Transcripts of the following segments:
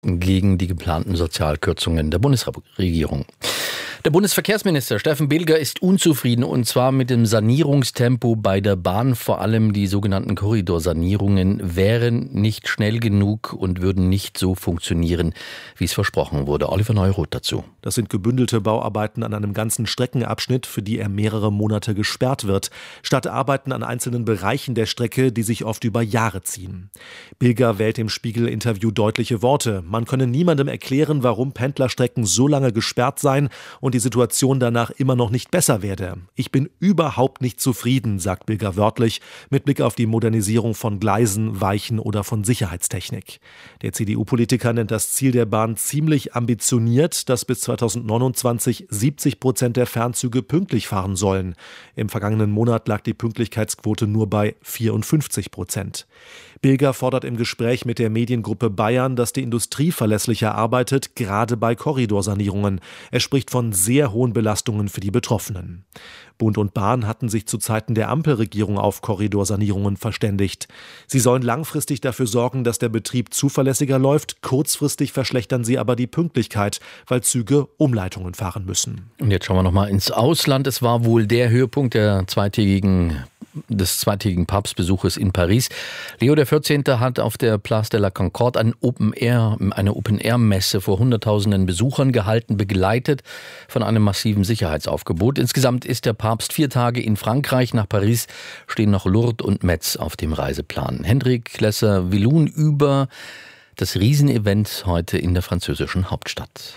gegen die geplanten Sozialkürzungen der Bundesregierung. Der Bundesverkehrsminister Steffen Bilger ist unzufrieden, und zwar mit dem Sanierungstempo bei der Bahn. Vor allem die sogenannten Korridorsanierungen wären nicht schnell genug und würden nicht so funktionieren, wie es versprochen wurde. Oliver Neuroth dazu. Das sind gebündelte Bauarbeiten an einem ganzen Streckenabschnitt, für die er mehrere Monate gesperrt wird, statt Arbeiten an einzelnen Bereichen der Strecke, die sich oft über Jahre ziehen. Bilger wählt im Spiegel-Interview deutliche Worte. Man könne niemandem erklären, warum Pendlerstrecken so lange gesperrt seien und die Situation danach immer noch nicht besser werde. Ich bin überhaupt nicht zufrieden, sagt Bilger wörtlich, mit Blick auf die Modernisierung von Gleisen, Weichen oder von Sicherheitstechnik. Der CDU-Politiker nennt das Ziel der Bahn ziemlich ambitioniert, dass bis 2029 70% der Fernzüge pünktlich fahren sollen. Im vergangenen Monat lag die Pünktlichkeitsquote nur bei 54%. Bilger fordert im Gespräch mit der Mediengruppe Bayern, dass die Industrie verlässlicher arbeitet, gerade bei Korridorsanierungen. Er spricht von sehr hohen Belastungen für die Betroffenen. Bund und Bahn hatten sich zu Zeiten der Ampelregierung auf Korridorsanierungen verständigt. Sie sollen langfristig dafür sorgen, dass der Betrieb zuverlässiger läuft. Kurzfristig verschlechtern sie aber die Pünktlichkeit, weil Züge Umleitungen fahren müssen. Und jetzt schauen wir noch mal ins Ausland. Es war wohl der Höhepunkt des zweitägigen Papstbesuches in Paris. Leo XIV. Hat auf der Place de la Concorde eine Open-Air-Messe vor Hunderttausenden Besuchern gehalten, begleitet von einem massiven Sicherheitsaufgebot. Insgesamt ist der Papst 4 Tage in Frankreich. Nach Paris stehen noch Lourdes und Metz auf dem Reiseplan. Hendrik Lesser-Willun über das Riesenevent heute in der französischen Hauptstadt.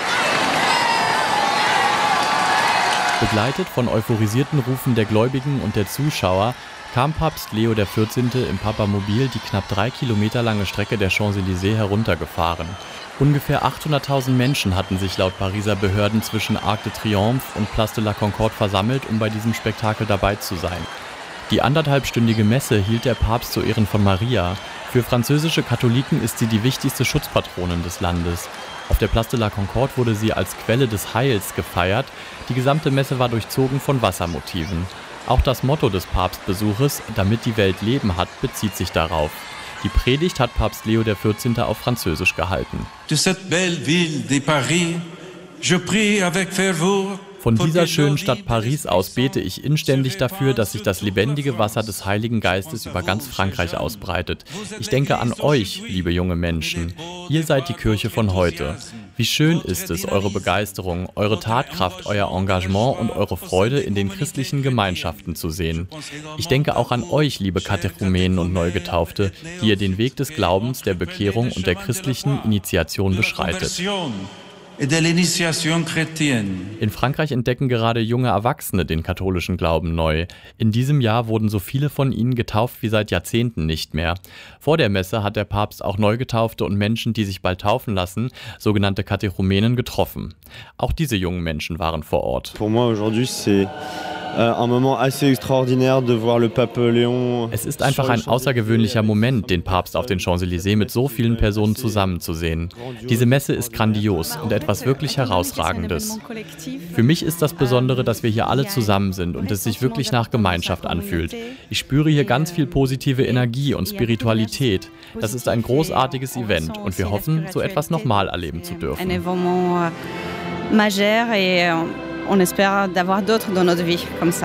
Begleitet von euphorisierten Rufen der Gläubigen und der Zuschauer kam Papst Leo XIV. Im Papamobil die knapp 3 Kilometer lange Strecke der Champs-Élysées heruntergefahren. Ungefähr 800.000 Menschen hatten sich laut Pariser Behörden zwischen Arc de Triomphe und Place de la Concorde versammelt, um bei diesem Spektakel dabei zu sein. Die 1,5-stündige Messe hielt der Papst zu Ehren von Maria. Für französische Katholiken ist sie die wichtigste Schutzpatronin des Landes. Auf der Place de la Concorde wurde sie als Quelle des Heils gefeiert. Die gesamte Messe war durchzogen von Wassermotiven. Auch das Motto des Papstbesuches, damit die Welt Leben hat, bezieht sich darauf. Die Predigt hat Papst Leo XIV. Auf Französisch gehalten. De cette belle ville de Paris, je prie avec ferveur. Von dieser schönen Stadt Paris aus bete ich inständig dafür, dass sich das lebendige Wasser des Heiligen Geistes über ganz Frankreich ausbreitet. Ich denke an euch, liebe junge Menschen. Ihr seid die Kirche von heute. Wie schön ist es, eure Begeisterung, eure Tatkraft, euer Engagement und eure Freude in den christlichen Gemeinschaften zu sehen. Ich denke auch an euch, liebe Katechumenen und Neugetaufte, die ihr den Weg des Glaubens, der Bekehrung und der christlichen Initiation beschreitet. In Frankreich entdecken gerade junge Erwachsene den katholischen Glauben neu. In diesem Jahr wurden so viele von ihnen getauft wie seit Jahrzehnten nicht mehr. Vor der Messe hat der Papst auch Neugetaufte und Menschen, die sich bald taufen lassen, sogenannte Katechumenen, getroffen. Auch diese jungen Menschen waren vor Ort. Es ist einfach ein außergewöhnlicher Moment, den Papst auf den Champs-Élysées mit so vielen Personen zusammenzusehen. Diese Messe ist grandios und etwas wirklich Herausragendes. Für mich ist das Besondere, dass wir hier alle zusammen sind und es sich wirklich nach Gemeinschaft anfühlt. Ich spüre hier ganz viel positive Energie und Spiritualität. Das ist ein großartiges Event und wir hoffen, so etwas nochmal erleben zu dürfen. On espère d'avoir d'autres dans notre vie comme ça.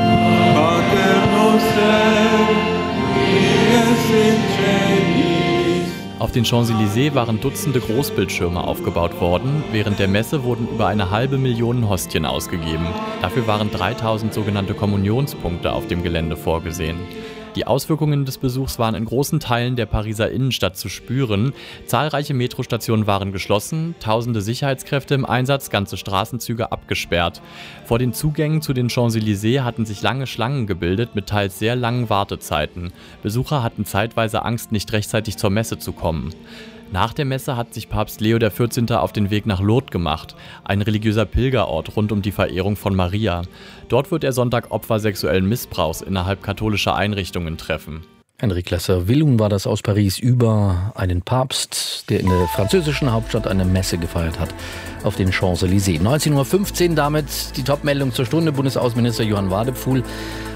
Auf den Champs-Élysées waren Dutzende Großbildschirme aufgebaut worden. Während der Messe wurden über 500.000 Hostien ausgegeben. Dafür waren 3000 sogenannte Kommunionspunkte auf dem Gelände vorgesehen. Die Auswirkungen des Besuchs waren in großen Teilen der Pariser Innenstadt zu spüren. Zahlreiche Metrostationen waren geschlossen, tausende Sicherheitskräfte im Einsatz, ganze Straßenzüge abgesperrt. Vor den Zugängen zu den Champs-Élysées hatten sich lange Schlangen gebildet mit teils sehr langen Wartezeiten. Besucher hatten zeitweise Angst, nicht rechtzeitig zur Messe zu kommen. Nach der Messe hat sich Papst Leo XIV. Auf den Weg nach Lourdes gemacht, ein religiöser Pilgerort rund um die Verehrung von Maria. Dort wird er Sonntag Opfer sexuellen Missbrauchs innerhalb katholischer Einrichtungen treffen. Hendrik Lesser-Willun war das aus Paris über einen Papst, der in der französischen Hauptstadt eine Messe gefeiert hat, auf den Champs-Élysées. 19.15 Uhr damit die Top-Meldung zur Stunde. Bundesaußenminister Johann Wadephul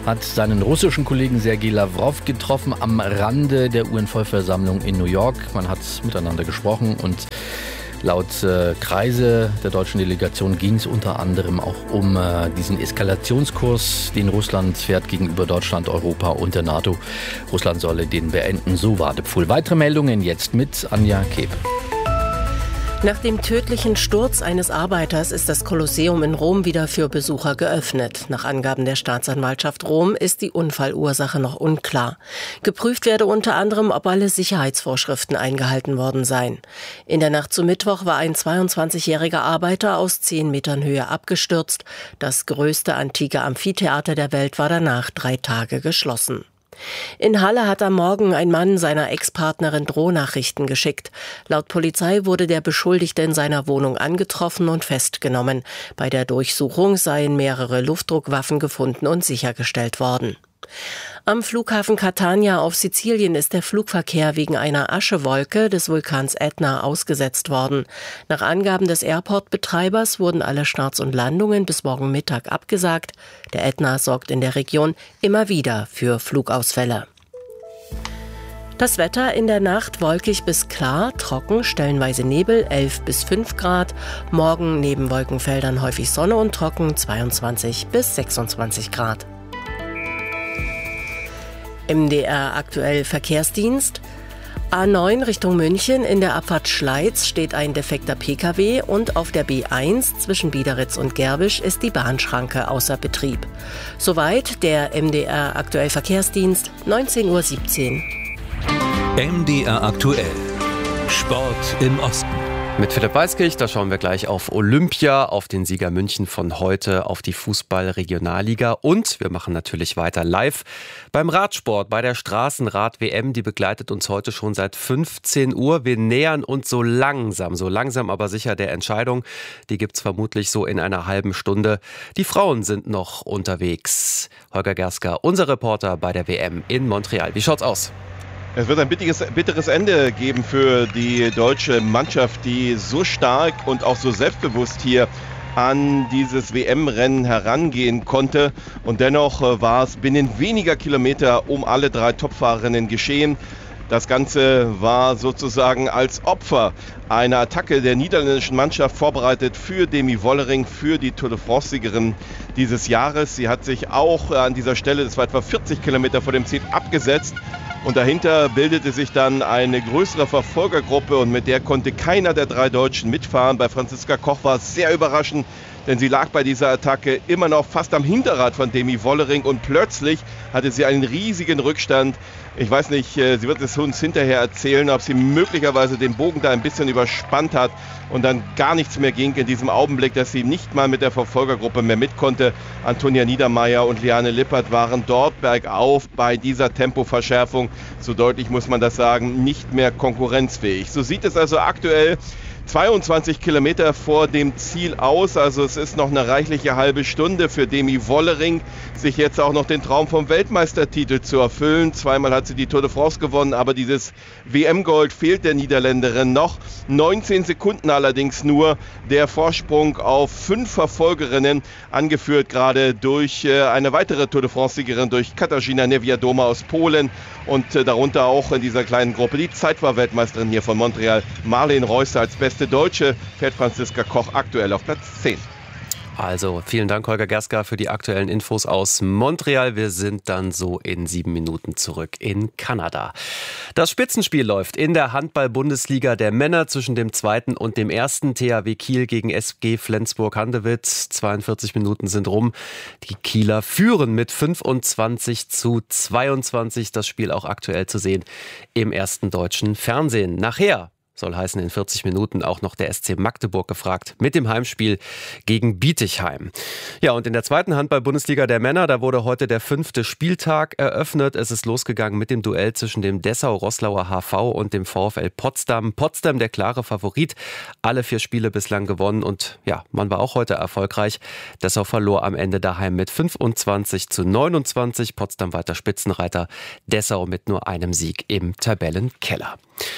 hat seinen russischen Kollegen Sergei Lavrov getroffen am Rande der UN-Vollversammlung in New York. Man hat miteinander gesprochen und laut Kreise der deutschen Delegation ging es unter anderem auch um diesen Eskalationskurs, den Russland fährt gegenüber Deutschland, Europa und der NATO. Russland solle den beenden, so Wadepfuhl. Weitere Meldungen jetzt mit Anja Keb. Nach dem tödlichen Sturz eines Arbeiters ist das Kolosseum in Rom wieder für Besucher geöffnet. Nach Angaben der Staatsanwaltschaft Rom ist die Unfallursache noch unklar. Geprüft werde unter anderem, ob alle Sicherheitsvorschriften eingehalten worden seien. In der Nacht zu Mittwoch war ein 22-jähriger Arbeiter aus 10 Metern Höhe abgestürzt. Das größte antike Amphitheater der Welt war danach 3 Tage geschlossen. In Halle hat am Morgen ein Mann seiner Ex-Partnerin Drohnachrichten geschickt. Laut Polizei wurde der Beschuldigte in seiner Wohnung angetroffen und festgenommen. Bei der Durchsuchung seien mehrere Luftdruckwaffen gefunden und sichergestellt worden. Am Flughafen Catania auf Sizilien ist der Flugverkehr wegen einer Aschewolke des Vulkans Ätna ausgesetzt worden. Nach Angaben des Airport-Betreibers wurden alle Starts und Landungen bis morgen Mittag abgesagt. Der Ätna sorgt in der Region immer wieder für Flugausfälle. Das Wetter in der Nacht wolkig bis klar, trocken, stellenweise Nebel, 11 bis 5 Grad. Morgen neben Wolkenfeldern häufig Sonne und trocken, 22 bis 26 Grad. MDR aktuell Verkehrsdienst. A9 Richtung München, in der Abfahrt Schleiz steht ein defekter Pkw und auf der B1 zwischen Biederitz und Gerbisch ist die Bahnschranke außer Betrieb. Soweit der MDR aktuell Verkehrsdienst, 19:17 Uhr. MDR aktuell. Sport im Osten. Mit Philipp Weiskirch, da schauen wir gleich auf Olympia, auf den Sieger München von heute, auf die Fußball-Regionalliga und wir machen natürlich weiter live beim Radsport, bei der Straßenrad-WM, die begleitet uns heute schon seit 15 Uhr. Wir nähern uns so langsam aber sicher der Entscheidung. Die gibt's vermutlich so in einer halben Stunde. Die Frauen sind noch unterwegs. Holger Gersker, unser Reporter bei der WM in Montreal. Wie schaut's aus? Es wird ein bitteres Ende geben für die deutsche Mannschaft, die so stark und auch so selbstbewusst hier an dieses WM-Rennen herangehen konnte. Und dennoch war es binnen weniger Kilometer um alle 3 Topfahrerinnen geschehen. Das Ganze war sozusagen als Opfer einer Attacke der niederländischen Mannschaft vorbereitet für Demi Wollering, für die Tour de France-Siegerin dieses Jahres. Sie hat sich auch an dieser Stelle, das war etwa 40 Kilometer vor dem Ziel, abgesetzt. Und dahinter bildete sich dann eine größere Verfolgergruppe und mit der konnte keiner der 3 Deutschen mitfahren. Bei Franziska Koch war es sehr überraschend, denn sie lag bei dieser Attacke immer noch fast am Hinterrad von Demi Wollering und plötzlich hatte sie einen riesigen Rückstand. Ich weiß nicht, sie wird es uns hinterher erzählen, ob sie möglicherweise den Bogen da ein bisschen überspannt hat und dann gar nichts mehr ging in diesem Augenblick, dass sie nicht mal mit der Verfolgergruppe mehr mit konnte. Antonia Niedermeyer und Liane Lippert waren dort bergauf bei dieser Tempoverschärfung, so deutlich muss man das sagen, nicht mehr konkurrenzfähig. So sieht es also aktuell 22 Kilometer vor dem Ziel aus, also es ist noch eine reichliche halbe Stunde für Demi Wollering, sich jetzt auch noch den Traum vom Weltmeistertitel zu erfüllen. Zweimal hat sie die Tour de France gewonnen, aber dieses WM-Gold fehlt der Niederländerin noch. 19 Sekunden allerdings nur der Vorsprung auf 5 Verfolgerinnen, angeführt gerade durch eine weitere Tour de France-Siegerin, durch Katarzyna Niewiadoma aus Polen und darunter auch in dieser kleinen Gruppe die Zeitfahr-Weltmeisterin hier von Montreal, Marleen Reusser. Als beste Deutsche fährt Franziska Koch aktuell auf Platz 10. Also vielen Dank, Holger Gersker, für die aktuellen Infos aus Montreal. Wir sind dann so in 7 Minuten zurück in Kanada. Das Spitzenspiel läuft in der Handball-Bundesliga der Männer zwischen dem 2. und dem 1. THW Kiel gegen SG Flensburg-Handewitt. 42 Minuten sind rum. Die Kieler führen mit 25:22. Das Spiel auch aktuell zu sehen im ersten deutschen Fernsehen. Nachher soll heißen, in 40 Minuten auch noch der SC Magdeburg gefragt mit dem Heimspiel gegen Bietigheim. Ja, und in der 2. Handball-Bundesliga der Männer, da wurde heute der 5. Spieltag eröffnet. Es ist losgegangen mit dem Duell zwischen dem Dessau-Roßlauer HV und dem VfL Potsdam. Potsdam der klare Favorit, alle 4 Spiele bislang gewonnen und ja, man war auch heute erfolgreich. Dessau verlor am Ende daheim mit 25:29. Potsdam weiter Spitzenreiter, Dessau mit nur einem Sieg im Tabellenkeller.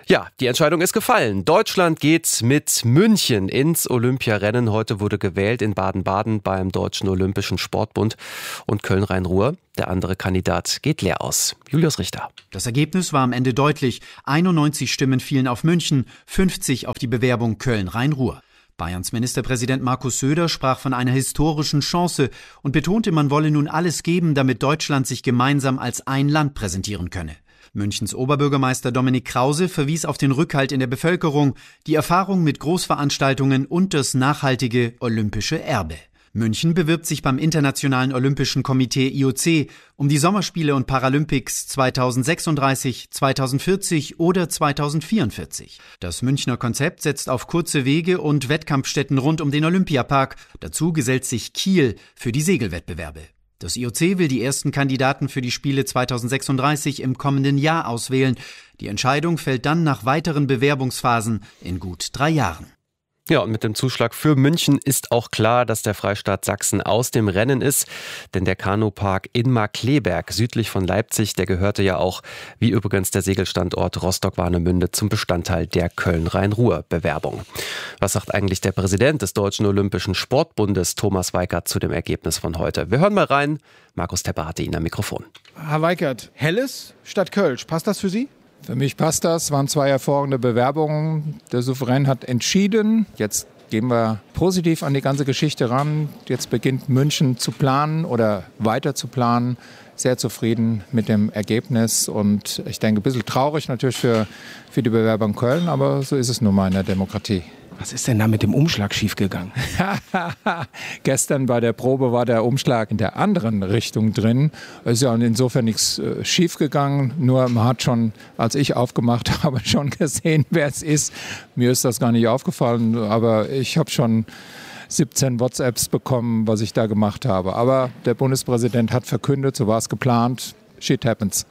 Ja, die Entscheidung ist gefallen. Deutschland geht mit München ins Olympiarennen. Heute wurde gewählt in Baden-Baden beim Deutschen Olympischen Sportbund und Köln-Rhein-Ruhr. Der andere Kandidat geht leer aus. Julius Richter. Das Ergebnis war am Ende deutlich. 91 Stimmen fielen auf München, 50 auf die Bewerbung Köln-Rhein-Ruhr. Bayerns Ministerpräsident Markus Söder sprach von einer historischen Chance und betonte, man wolle nun alles geben, damit Deutschland sich gemeinsam als ein Land präsentieren könne. Münchens Oberbürgermeister Dominik Krause verwies auf den Rückhalt in der Bevölkerung, die Erfahrung mit Großveranstaltungen und das nachhaltige olympische Erbe. München bewirbt sich beim Internationalen Olympischen Komitee IOC um die Sommerspiele und Paralympics 2036, 2040 oder 2044. Das Münchner Konzept setzt auf kurze Wege und Wettkampfstätten rund um den Olympiapark. Dazu gesellt sich Kiel für die Segelwettbewerbe. Das IOC will die ersten Kandidaten für die Spiele 2036 im kommenden Jahr auswählen. Die Entscheidung fällt dann nach weiteren Bewerbungsphasen in gut 3 Jahren. Ja, und mit dem Zuschlag für München ist auch klar, dass der Freistaat Sachsen aus dem Rennen ist. Denn der Kanupark in Markkleeberg, südlich von Leipzig, der gehörte ja auch, wie übrigens der Segelstandort Rostock-Warnemünde, zum Bestandteil der Köln-Rhein-Ruhr-Bewerbung. Was sagt eigentlich der Präsident des Deutschen Olympischen Sportbundes, Thomas Weikert, zu dem Ergebnis von heute? Wir hören mal rein. Markus Tepper hatte ihn am Mikrofon. Herr Weikert, Helles statt Kölsch, passt das für Sie? Für mich passt das. Es waren 2 hervorragende Bewerbungen. Der Souverän hat entschieden. Jetzt gehen wir positiv an die ganze Geschichte ran. Jetzt beginnt München zu planen oder weiter zu planen. Sehr zufrieden mit dem Ergebnis und ich denke, ein bisschen traurig natürlich für die Bewerber in Köln, aber so ist es nun mal in der Demokratie. Was ist denn da mit dem Umschlag schiefgegangen? Gestern bei der Probe war der Umschlag in der anderen Richtung drin. Es ist ja insofern nichts schiefgegangen. Nur man hat schon, als ich aufgemacht habe, schon gesehen, wer es ist. Mir ist das gar nicht aufgefallen, aber ich habe schon 17 WhatsApps bekommen, was ich da gemacht habe. Aber der Bundespräsident hat verkündet, so war es geplant. Shit happens.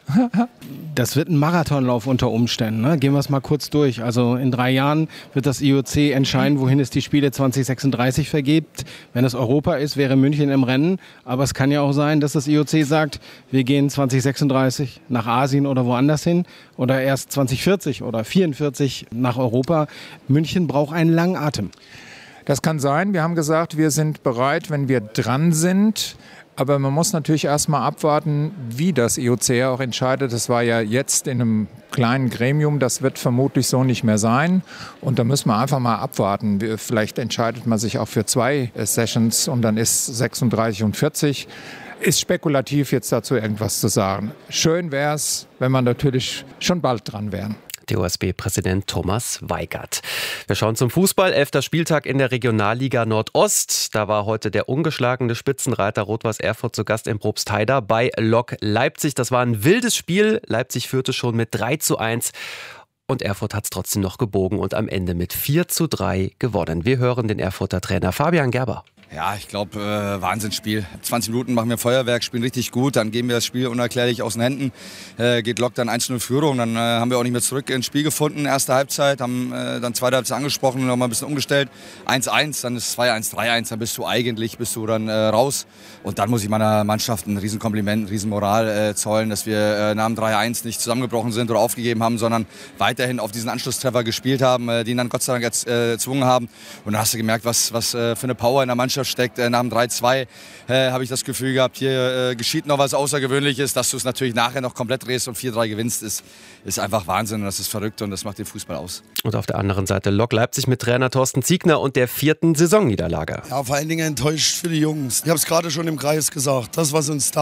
Das wird ein Marathonlauf unter Umständen. Ne? Gehen wir es mal kurz durch. Also in 3 Jahren wird das IOC entscheiden, wohin es die Spiele 2036 vergibt. Wenn es Europa ist, wäre München im Rennen. Aber es kann ja auch sein, dass das IOC sagt, wir gehen 2036 nach Asien oder woanders hin oder erst 2040 oder 2044 nach Europa. München braucht einen langen Atem. Das kann sein. Wir haben gesagt, wir sind bereit, wenn wir dran sind. Aber man muss natürlich erst mal abwarten, wie das IOC auch entscheidet. Das war ja jetzt in einem kleinen Gremium, das wird vermutlich so nicht mehr sein. Und da müssen wir einfach mal abwarten. Vielleicht entscheidet man sich auch für 2 Sessions und dann ist 36 und 40. Ist spekulativ, jetzt dazu irgendwas zu sagen. Schön wäre es, wenn man natürlich schon bald dran wären. DOSB-Präsident Thomas Weikert. Wir schauen zum Fußball. 11. Spieltag in der Regionalliga Nordost. Da war heute der ungeschlagene Spitzenreiter Rot-Weiß Erfurt zu Gast in Probstheida bei Lok Leipzig. Das war ein wildes Spiel. Leipzig führte schon mit 3:1. Und Erfurt hat es trotzdem noch gebogen und am Ende mit 4:3 gewonnen. Wir hören den Erfurter Trainer Fabian Gerber. Ja, ich glaube, Wahnsinnsspiel. 20 Minuten machen wir Feuerwerk, spielen richtig gut, dann geben wir das Spiel unerklärlich aus den Händen. Geht Lok dann 1:0 Führung, dann haben wir auch nicht mehr zurück ins Spiel gefunden. Erste Halbzeit, haben dann zweite Halbzeit angesprochen und nochmal ein bisschen umgestellt. 1:1, dann ist 2:1, 3:1, dann bist du dann raus. Und dann muss ich meiner Mannschaft ein Riesenkompliment, ein Riesenmoral zollen, dass wir nach dem 3:1 nicht zusammengebrochen sind oder aufgegeben haben, sondern weiterhin auf diesen Anschlusstreffer gespielt haben, die ihn dann Gott sei Dank erzwungen haben. Und dann hast du gemerkt, was für eine Power in der Mannschaft steckt. Nach dem 3:2 habe ich das Gefühl gehabt, hier geschieht noch was Außergewöhnliches. Dass du es natürlich nachher noch komplett drehst und 4:3 gewinnst, ist einfach Wahnsinn. Und das ist verrückt und das macht den Fußball aus. Und auf der anderen Seite Lok Leipzig mit Trainer Thorsten Ziegner und der 4. Saisonniederlage. Ja, vor allen Dingen enttäuscht für die Jungs. Ich habe es gerade schon im Kreis gesagt. Das, was uns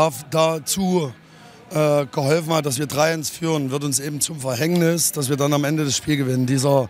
dazu geholfen hat, dass wir 3:1 führen, wird uns eben zum Verhängnis, dass wir dann am Ende das Spiel gewinnen. Dieser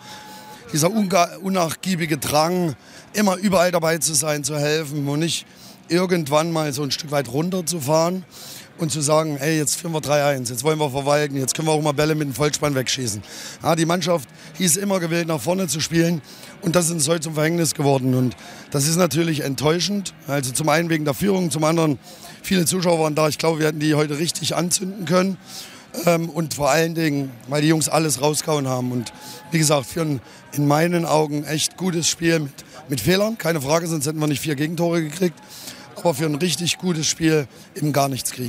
unnachgiebige Drang, immer überall dabei zu sein, zu helfen und nicht irgendwann mal so ein Stück weit runterzufahren und zu sagen, hey, jetzt führen wir 3:1, jetzt wollen wir verwalten, jetzt können wir auch mal Bälle mit dem Vollspann wegschießen. Ja, die Mannschaft hieß immer gewillt, nach vorne zu spielen und das ist uns heute zum Verhängnis geworden und das ist natürlich enttäuschend. Also zum einen wegen der Führung, zum anderen viele Zuschauer waren da. Ich glaube, wir hätten die heute richtig anzünden können. Und vor allen Dingen, weil die Jungs alles rausgehauen haben. Und wie gesagt, für ein in meinen Augen echt gutes Spiel mit Fehlern, keine Frage, sonst hätten wir nicht 4 Gegentore gekriegt. Aber für ein richtig gutes Spiel eben gar nichts kriegen.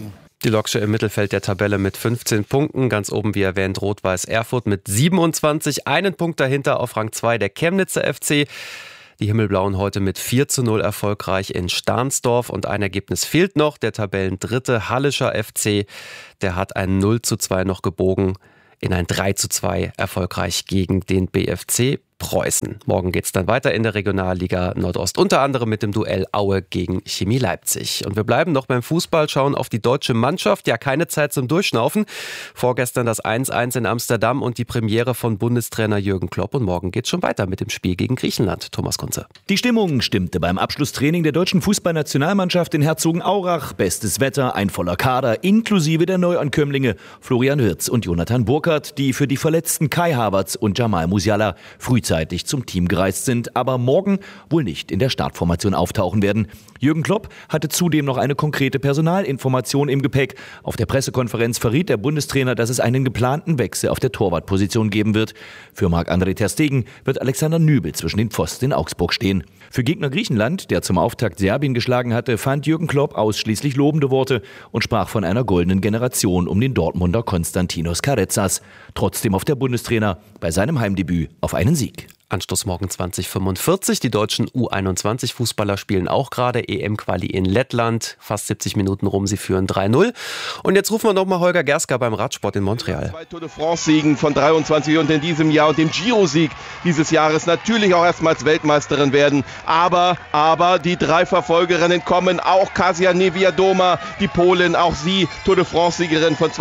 Die Loksche im Mittelfeld der Tabelle mit 15 Punkten. Ganz oben, wie erwähnt, Rot-Weiß Erfurt mit 27. Einen Punkt dahinter auf Rang 2 der Chemnitzer FC. Die Himmelblauen heute mit 4:0 erfolgreich in Stahnsdorf. Und ein Ergebnis fehlt noch. Der Tabellendritte Hallischer FC, der hat ein 0:2 noch gebogen in ein 3:2 erfolgreich gegen den BFC Preußen. Morgen geht es dann weiter in der Regionalliga Nordost, unter anderem mit dem Duell Aue gegen Chemie Leipzig. Und wir bleiben noch beim Fußball, schauen auf die deutsche Mannschaft. Ja, keine Zeit zum Durchschnaufen. Vorgestern das 1:1 in Amsterdam und die Premiere von Bundestrainer Jürgen Klopp. Und morgen geht es schon weiter mit dem Spiel gegen Griechenland. Thomas Kunze. Die Stimmung stimmte beim Abschlusstraining der deutschen Fußballnationalmannschaft in Herzogenaurach. Bestes Wetter, ein voller Kader, inklusive der Neuankömmlinge Florian Wirtz und Jonathan Burkhardt, die für die verletzten Kai Havertz und Jamal Musiala frühzeitig zum Team gereist sind, aber morgen wohl nicht in der Startformation auftauchen werden. Jürgen Klopp hatte zudem noch eine konkrete Personalinformation im Gepäck. Auf der Pressekonferenz verriet der Bundestrainer, dass es einen geplanten Wechsel auf der Torwartposition geben wird. Für Marc-André ter Stegen wird Alexander Nübel zwischen den Pfosten in Augsburg stehen. Für Gegner Griechenland, der zum Auftakt Serbien geschlagen hatte, fand Jürgen Klopp ausschließlich lobende Worte und sprach von einer goldenen Generation um den Dortmunder Konstantinos Karezas. Trotzdem auf der Bundestrainer bei seinem Heimdebüt auf einen Sieg. Anstoß morgen 20:45. Die deutschen U21-Fußballer spielen auch gerade EM-Quali in Lettland. Fast 70 Minuten rum, sie führen 3:0. Und jetzt rufen wir nochmal Holger Gerska beim Radsport in Montreal. 2 Tour de France-Siegen von 23 und in diesem Jahr und dem Giro-Sieg dieses Jahres natürlich auch erstmals Weltmeisterin werden. Aber die 3 Verfolgerinnen kommen, auch Kasia Niewiadoma, die Polin, auch sie Tour de France-Siegerin von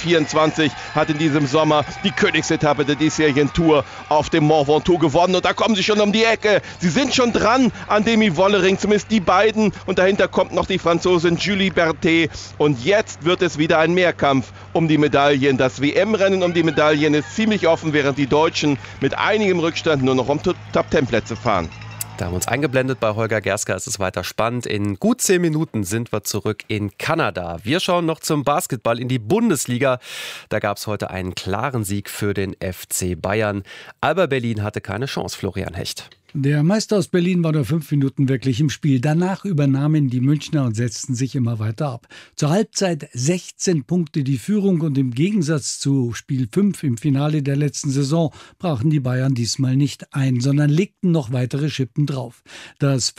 2024, hat in diesem Sommer die Königsetappe der diesjährigen Tour auf dem Mont Ventoux gewonnen. Und da kommen sie schon um die Ecke. Sie sind schon dran an Demi Wollering, zumindest die beiden. Und dahinter kommt noch die Franzosin Julie Berthet. Und jetzt wird es wieder ein Mehrkampf um die Medaillen. Das WM-Rennen um die Medaillen ist ziemlich offen, während die Deutschen mit einigem Rückstand nur noch um Top-10-Plätze fahren. Da haben wir uns eingeblendet bei Holger Gerska. Es ist weiter spannend. In gut 10 Minuten sind wir zurück in Kanada. Wir schauen noch zum Basketball in die Bundesliga. Da gab es heute einen klaren Sieg für den FC Bayern. Alba Berlin hatte keine Chance, Florian Hecht. Der Meister aus Berlin war nur 5 Minuten wirklich im Spiel. Danach übernahmen die Münchner und setzten sich immer weiter ab. Zur Halbzeit 16 Punkte die Führung und im Gegensatz zu Spiel 5 im Finale der letzten Saison brachen die Bayern diesmal nicht ein, sondern legten noch weitere Schippen drauf. Das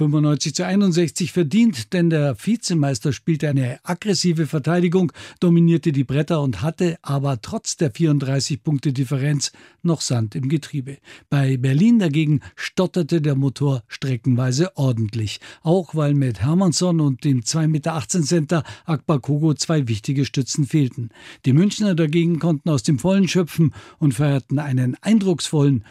95:61 verdient, denn der Vizemeister spielte eine aggressive Verteidigung, dominierte die Bretter und hatte aber trotz der 34 Punkte Differenz noch Sand im Getriebe. Bei Berlin dagegen stotterte der Motor streckenweise ordentlich. Auch weil mit Hermannsson und dem 2,18 Meter Center Akbar Kogo 2 wichtige Stützen fehlten. Die Münchner dagegen konnten aus dem Vollen schöpfen und feierten einen eindrucksvollen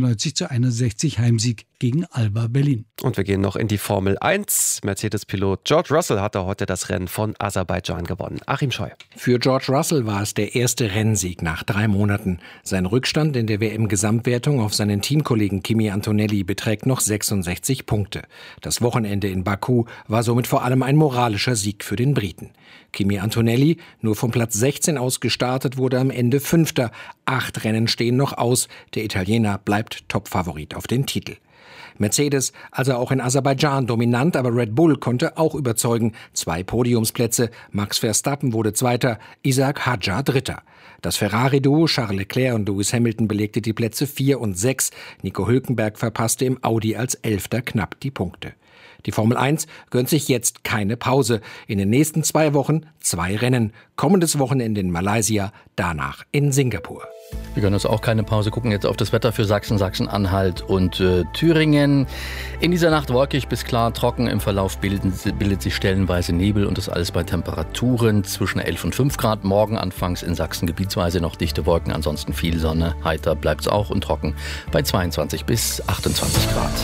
95:61 Heimsieg gegen Alba Berlin. Und wir gehen noch in die Formel 1. Mercedes-Pilot George Russell hatte heute das Rennen von Aserbaidschan gewonnen. Achim Scheu. Für George Russell war es der erste Rennsieg nach 3 Monaten. Sein Rückstand in der WM-Gesamtwertung auf seinen Teamkollegen Kimi Antonelli beträgt noch 66 Punkte. Das Wochenende in Baku war somit vor allem ein moralischer Sieg für den Briten. Kimi Antonelli, nur vom Platz 16 aus gestartet, wurde am Ende 5. 8 Rennen stehen noch aus. Der Italiener bleibt Topfavorit auf den Titel. Mercedes, also auch in Aserbaidschan dominant, aber Red Bull konnte auch überzeugen. 2 Podiumsplätze, Max Verstappen wurde Zweiter, Isaac Hadjar Dritter. Das Ferrari-Duo Charles Leclerc und Lewis Hamilton belegte die Plätze 4 und 6. Nico Hülkenberg verpasste im Audi als 11. knapp die Punkte. Die Formel 1 gönnt sich jetzt keine Pause. In den nächsten 2 Wochen 2 Rennen. Kommendes Wochenende in Malaysia, danach in Singapur. Wir gönnen uns auch keine Pause, gucken jetzt auf das Wetter für Sachsen, Sachsen-Anhalt und Thüringen. In dieser Nacht wolkig bis klar trocken. Im Verlauf bildet sich stellenweise Nebel und das alles bei Temperaturen zwischen 11 und 5 Grad. Morgen anfangs in Sachsen gebietsweise noch dichte Wolken, ansonsten viel Sonne. Heiter bleibt es auch und trocken bei 22 bis 28 Grad.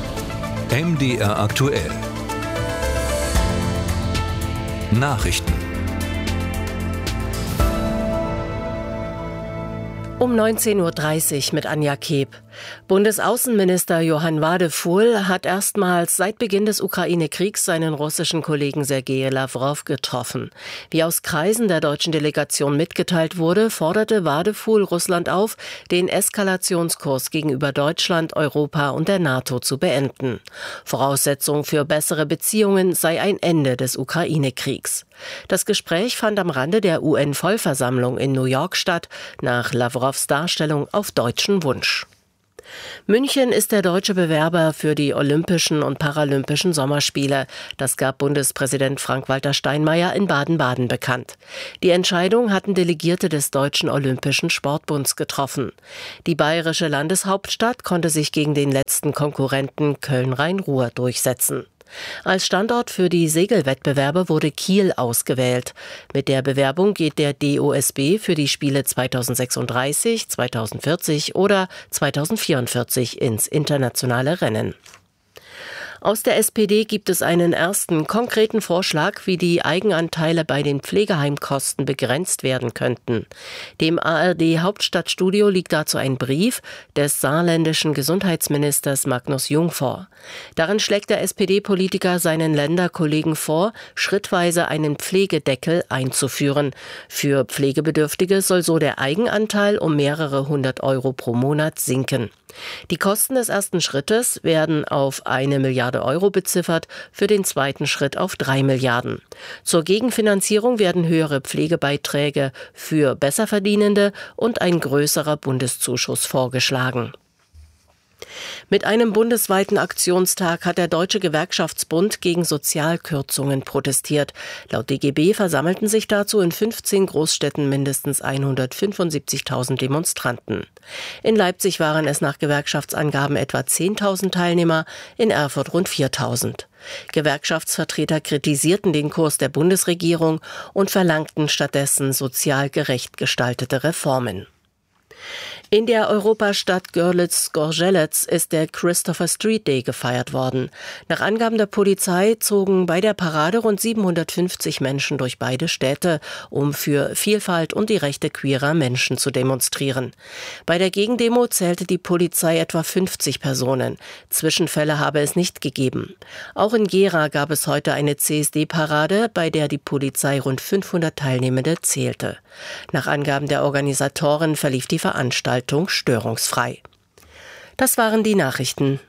MDR aktuell. Nachrichten. Um 19:30 Uhr mit Anja Keb. Bundesaußenminister Johann Wadefuhl hat erstmals seit Beginn des Ukraine-Kriegs seinen russischen Kollegen Sergej Lawrow getroffen. Wie aus Kreisen der deutschen Delegation mitgeteilt wurde, forderte Wadefuhl Russland auf, den Eskalationskurs gegenüber Deutschland, Europa und der NATO zu beenden. Voraussetzung für bessere Beziehungen sei ein Ende des Ukraine-Kriegs. Das Gespräch fand am Rande der UN-Vollversammlung in New York statt, nach Lawrows Darstellung auf deutschen Wunsch. München ist der deutsche Bewerber für die Olympischen und Paralympischen Sommerspiele. Das gab Bundespräsident Frank-Walter Steinmeier in Baden-Baden bekannt. Die Entscheidung hatten Delegierte des Deutschen Olympischen Sportbunds getroffen. Die bayerische Landeshauptstadt konnte sich gegen den letzten Konkurrenten Köln-Rhein-Ruhr durchsetzen. Als Standort für die Segelwettbewerbe wurde Kiel ausgewählt. Mit der Bewerbung geht der DOSB für die Spiele 2036, 2040 oder 2044 ins internationale Rennen. Aus der SPD gibt es einen ersten konkreten Vorschlag, wie die Eigenanteile bei den Pflegeheimkosten begrenzt werden könnten. Dem ARD-Hauptstadtstudio liegt dazu ein Brief des saarländischen Gesundheitsministers Magnus Jung vor. Darin schlägt der SPD-Politiker seinen Länderkollegen vor, schrittweise einen Pflegedeckel einzuführen. Für Pflegebedürftige soll so der Eigenanteil um mehrere 100 € pro Monat sinken. Die Kosten des ersten Schrittes werden auf 1 Milliarde € beziffert, für den zweiten Schritt auf 3 Milliarden. Zur Gegenfinanzierung werden höhere Pflegebeiträge für Besserverdienende und ein größerer Bundeszuschuss vorgeschlagen. Mit einem bundesweiten Aktionstag hat der Deutsche Gewerkschaftsbund gegen Sozialkürzungen protestiert. Laut DGB versammelten sich dazu in 15 Großstädten mindestens 175.000 Demonstranten. In Leipzig waren es nach Gewerkschaftsangaben etwa 10.000 Teilnehmer, in Erfurt rund 4.000. Gewerkschaftsvertreter kritisierten den Kurs der Bundesregierung und verlangten stattdessen sozial gerecht gestaltete Reformen. In der Europastadt Görlitz-Gorzelec ist der Christopher Street Day gefeiert worden. Nach Angaben der Polizei zogen bei der Parade rund 750 Menschen durch beide Städte, um für Vielfalt und die Rechte queerer Menschen zu demonstrieren. Bei der Gegendemo zählte die Polizei etwa 50 Personen. Zwischenfälle habe es nicht gegeben. Auch in Gera gab es heute eine CSD-Parade, bei der die Polizei rund 500 Teilnehmende zählte. Nach Angaben der Organisatoren verlief die Veranstaltung störungsfrei. Das waren die Nachrichten.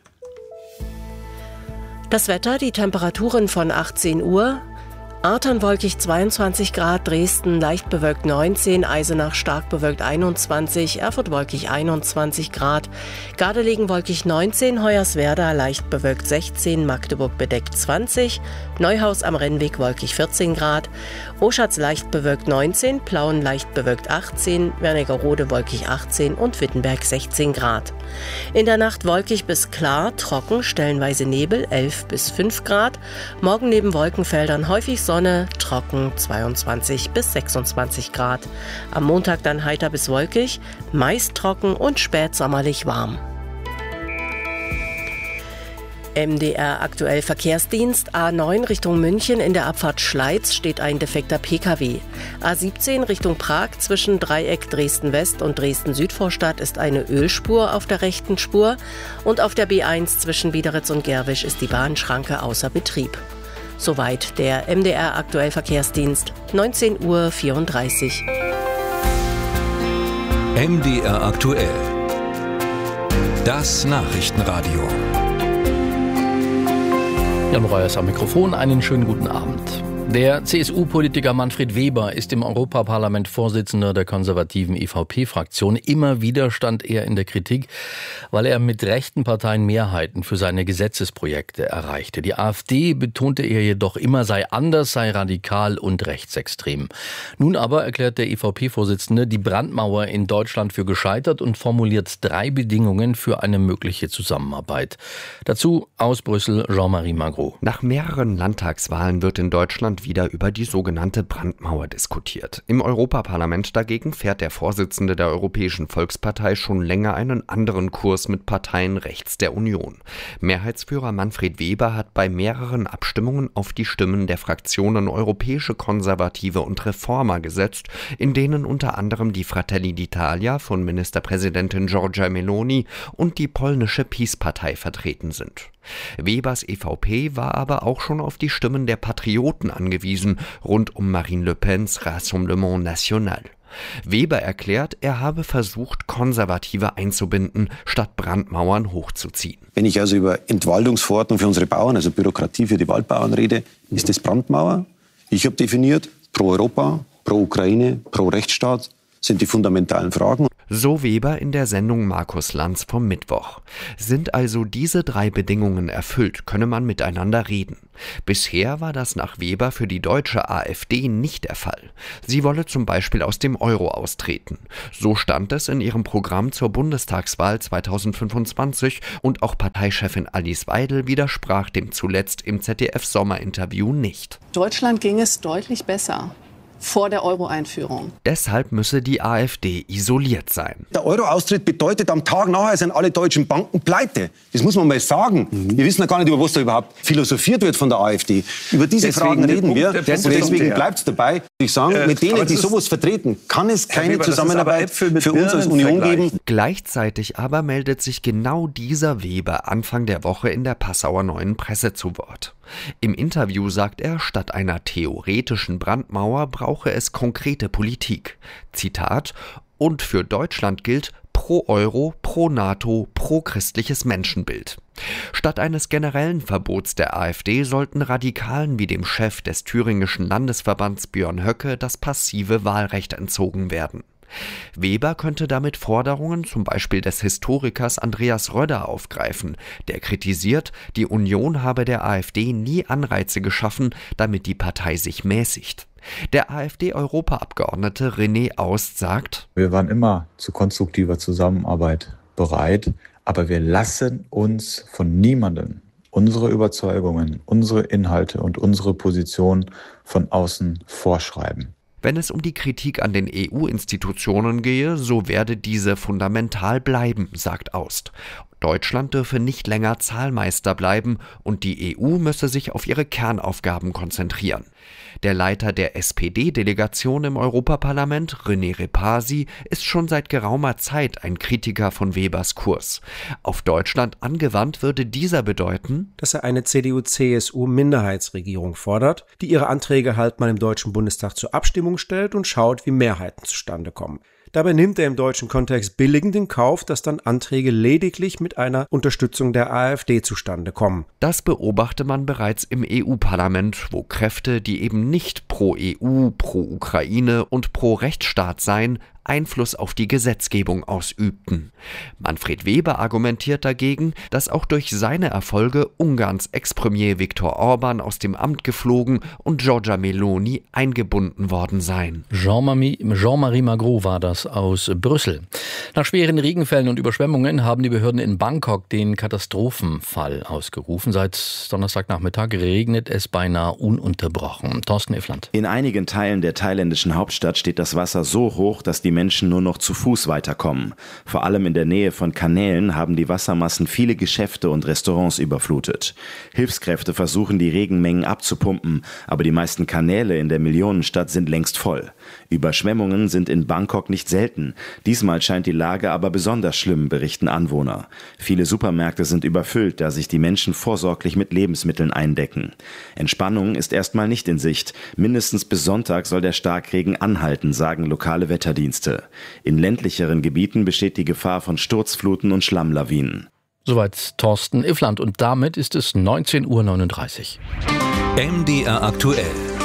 Das Wetter, die Temperaturen von 18 Uhr. Artern wolkig 22 Grad, Dresden leicht bewölkt 19, Eisenach stark bewölkt 21, Erfurt wolkig 21 Grad, Gardelegen wolkig 19, Hoyerswerda leicht bewölkt 16, Magdeburg bedeckt 20, Neuhaus am Rennweg wolkig 14 Grad, Oschatz leicht bewölkt 19, Plauen leicht bewölkt 18, Wernigerode wolkig 18 und Wittenberg 16 Grad. In der Nacht wolkig bis klar, trocken, stellenweise Nebel 11 bis 5 Grad, morgen neben Wolkenfeldern häufig Sonne, trocken 22 bis 26 Grad. Am Montag dann heiter bis wolkig, meist trocken und spätsommerlich warm. MDR aktuell Verkehrsdienst. A9 Richtung München in der Abfahrt Schleiz steht ein defekter Pkw. A17 Richtung Prag zwischen Dreieck Dresden-West und Dresden-Südvorstadt ist eine Ölspur auf der rechten Spur. Und auf der B1 zwischen Biederitz und Gerwisch ist die Bahnschranke außer Betrieb. Soweit der MDR aktuell Verkehrsdienst, 19:34 Uhr. MDR aktuell. Das Nachrichtenradio. Jan Reuers am Mikrofon, einen schönen guten Abend. Der CSU-Politiker Manfred Weber ist im Europaparlament Vorsitzender der konservativen EVP-Fraktion. Immer wieder stand er in der Kritik, weil er mit rechten Parteien Mehrheiten für seine Gesetzesprojekte erreichte. Die AfD betonte er jedoch immer, sei anders, sei radikal und rechtsextrem. Nun aber erklärt der EVP-Vorsitzende die Brandmauer in Deutschland für gescheitert und formuliert 3 Bedingungen für eine mögliche Zusammenarbeit. Dazu aus Brüssel Jean-Marie Magro. Nach mehreren Landtagswahlen wird in Deutschland Deutschland wieder über die sogenannte Brandmauer diskutiert. Im Europaparlament dagegen fährt der Vorsitzende der Europäischen Volkspartei schon länger einen anderen Kurs mit Parteien rechts der Union. Mehrheitsführer Manfred Weber hat bei mehreren Abstimmungen auf die Stimmen der Fraktionen Europäische Konservative und Reformer gesetzt, in denen unter anderem die Fratelli d'Italia von Ministerpräsidentin Giorgia Meloni und die polnische PiS-Partei vertreten sind. Webers EVP war aber auch schon auf die Stimmen der Patrioten angewiesen, rund um Marine Le Pens Rassemblement National. Weber erklärt, er habe versucht, Konservative einzubinden, statt Brandmauern hochzuziehen. Wenn ich also über Entwaldungsverordnung für unsere Bauern, also Bürokratie für die Waldbauern rede, ist das Brandmauer. Ich habe definiert, pro Europa, pro Ukraine, pro Rechtsstaat sind die fundamentalen Fragen. So Weber in der Sendung Markus Lanz vom Mittwoch. Sind also diese 3 Bedingungen erfüllt, könne man miteinander reden. Bisher war das nach Weber für die deutsche AfD nicht der Fall. Sie wolle zum Beispiel aus dem Euro austreten. So stand es in ihrem Programm zur Bundestagswahl 2025 und auch Parteichefin Alice Weidel widersprach dem zuletzt im ZDF-Sommerinterview nicht. Deutschland ging es deutlich besser vor der Euro-Einführung. Deshalb müsse die AfD isoliert sein. Der Euro-Austritt bedeutet, am Tag nachher sind alle deutschen Banken pleite. Das muss man mal sagen. Wir wissen ja gar nicht, über was da überhaupt philosophiert wird von der AfD. Über diese Fragen reden wir. Und deswegen bleibt es dabei. Ich sage, mit denen, die sowas vertreten, kann es keine Zusammenarbeit für uns als Union geben. Gleichzeitig aber meldet sich genau dieser Weber Anfang der Woche in der Passauer Neuen Presse zu Wort. Im Interview sagt er, statt einer theoretischen Brandmauer brauche es konkrete Politik. Zitat: Und für Deutschland gilt pro Euro, pro NATO, pro christliches Menschenbild. Statt eines generellen Verbots der AfD sollten Radikalen wie dem Chef des thüringischen Landesverbands Björn Höcke das passive Wahlrecht entzogen werden. Weber könnte damit Forderungen zum Beispiel des Historikers Andreas Röder aufgreifen, der kritisiert, die Union habe der AfD nie Anreize geschaffen, damit die Partei sich mäßigt. Der AfD-Europaabgeordnete René Aust sagt: Wir waren immer zu konstruktiver Zusammenarbeit bereit, aber wir lassen uns von niemandem unsere Überzeugungen, unsere Inhalte und unsere Position von außen vorschreiben. Wenn es um die Kritik an den EU-Institutionen gehe, so werde diese fundamental bleiben, sagt Aust. Deutschland dürfe nicht länger Zahlmeister bleiben und die EU müsse sich auf ihre Kernaufgaben konzentrieren. Der Leiter der SPD-Delegation im Europaparlament, René Repasi, ist schon seit geraumer Zeit ein Kritiker von Webers Kurs. Auf Deutschland angewandt würde dieser bedeuten, dass er eine CDU-CSU-Minderheitsregierung fordert, die ihre Anträge halt mal im Deutschen Bundestag zur Abstimmung stellt und schaut, wie Mehrheiten zustande kommen. Dabei nimmt er im deutschen Kontext billigend in Kauf, dass dann Anträge lediglich mit einer Unterstützung der AfD zustande kommen. Das beobachte man bereits im EU-Parlament, wo Kräfte, die eben nicht pro EU, pro Ukraine und pro Rechtsstaat seien, Einfluss auf die Gesetzgebung ausübten. Manfred Weber argumentiert dagegen, dass auch durch seine Erfolge Ungarns Ex-Premier Viktor Orban aus dem Amt geflogen und Giorgia Meloni eingebunden worden seien. Jean-Marie Magro war das aus Brüssel. Nach schweren Regenfällen und Überschwemmungen haben die Behörden in Bangkok den Katastrophenfall ausgerufen. Seit Donnerstagnachmittag regnet es beinahe ununterbrochen. Thorsten Iffland. In einigen Teilen der thailändischen Hauptstadt steht das Wasser so hoch, dass die Menschen nur noch zu Fuß weiterkommen. Vor allem in der Nähe von Kanälen haben die Wassermassen viele Geschäfte und Restaurants überflutet. Hilfskräfte versuchen, die Regenmengen abzupumpen, aber die meisten Kanäle in der Millionenstadt sind längst voll. Überschwemmungen sind in Bangkok nicht selten. Diesmal scheint die Lage aber besonders schlimm, berichten Anwohner. Viele Supermärkte sind überfüllt, da sich die Menschen vorsorglich mit Lebensmitteln eindecken. Entspannung ist erstmal nicht in Sicht. Mindestens bis Sonntag soll der Starkregen anhalten, sagen lokale Wetterdienste. In ländlicheren Gebieten besteht die Gefahr von Sturzfluten und Schlammlawinen. Soweit Thorsten Iffland und damit ist es 19:39 Uhr. MDR aktuell.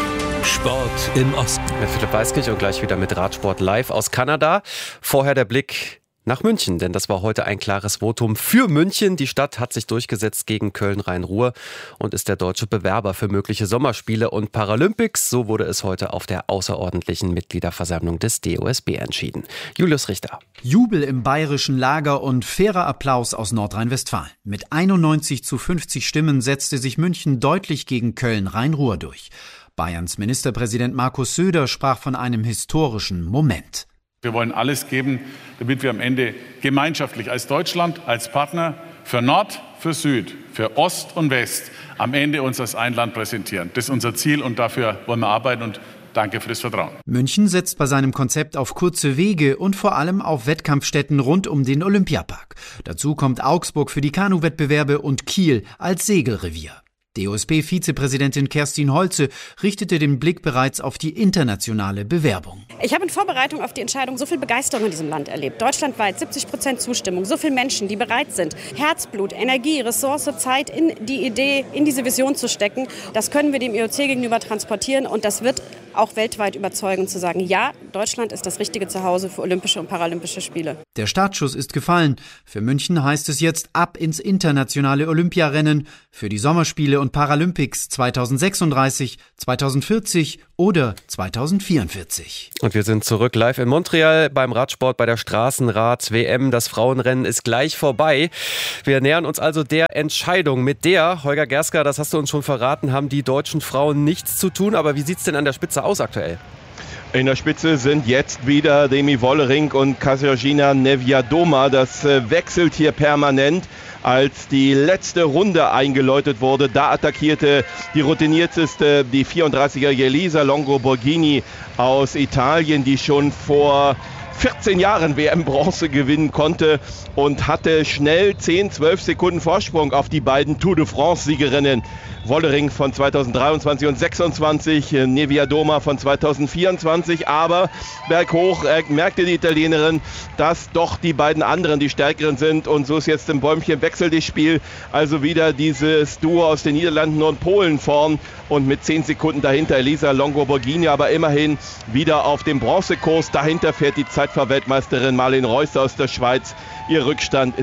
Sport im Osten. Mit Philipp Weiskirch und gleich wieder mit Radsport live aus Kanada. Vorher der Blick nach München, denn das war heute ein klares Votum für München. Die Stadt hat sich durchgesetzt gegen Köln-Rhein-Ruhr und ist der deutsche Bewerber für mögliche Sommerspiele und Paralympics. So wurde es heute auf der außerordentlichen Mitgliederversammlung des DOSB entschieden. Julius Richter. Jubel im bayerischen Lager und fairer Applaus aus Nordrhein-Westfalen. Mit 91 zu 50 Stimmen setzte sich München deutlich gegen Köln-Rhein-Ruhr durch. Bayerns Ministerpräsident Markus Söder sprach von einem historischen Moment. Wir wollen alles geben, damit wir am Ende gemeinschaftlich als Deutschland, als Partner für Nord, für Süd, für Ost und West am Ende uns als ein Land präsentieren. Das ist unser Ziel und dafür wollen wir arbeiten und danke für das Vertrauen. München setzt bei seinem Konzept auf kurze Wege und vor allem auf Wettkampfstätten rund um den Olympiapark. Dazu kommt Augsburg für die Kanuwettbewerbe und Kiel als Segelrevier. DOSB-Vizepräsidentin Kerstin Holze richtete den Blick bereits auf die internationale Bewerbung. Ich habe in Vorbereitung auf die Entscheidung so viel Begeisterung in diesem Land erlebt. Deutschlandweit 70% Zustimmung, so viele Menschen, die bereit sind, Herzblut, Energie, Ressource, Zeit in die Idee, in diese Vision zu stecken. Das können wir dem IOC gegenüber transportieren und das wird auch weltweit überzeugen, zu sagen, ja, Deutschland ist das richtige Zuhause für Olympische und Paralympische Spiele. Der Startschuss ist gefallen. Für München heißt es jetzt ab ins internationale Olympiarennen, für die Sommerspiele und Paralympics 2036, 2040 oder 2044. Und wir sind zurück live in Montreal beim Radsport bei der Straßenrad-WM. Das Frauenrennen ist gleich vorbei. Wir nähern uns also der Entscheidung. Mit der, Holger Gerska, das hast du uns schon verraten, haben die deutschen Frauen nichts zu tun. Aber wie sieht es denn an der Spitze aus aktuell? In der Spitze sind jetzt wieder Demi Wollering und Katarzyna Niewiadoma. Das wechselt hier permanent. Als die letzte Runde eingeläutet wurde, da attackierte die routinierteste, die 34-jährige Elisa Longo Borghini aus Italien, die schon vor 14 Jahren WM-Bronze gewinnen konnte und hatte schnell 10-12 Sekunden Vorsprung auf die beiden Tour de France-Siegerinnen. Wollering von 2023 und 26, Niewiadoma von 2024. Aber berghoch merkte die Italienerin, dass doch die beiden anderen die stärkeren sind. Und so ist jetzt im Bäumchen wechselt das Spiel. Also wieder dieses Duo aus den Niederlanden und Polen vorn. Und mit 10 Sekunden dahinter Elisa Longo Borghini, aber immerhin wieder auf dem Bronzekurs. Dahinter fährt die Zeitfahrweltmeisterin Marlene Reusser aus der Schweiz. Ihr Rückstand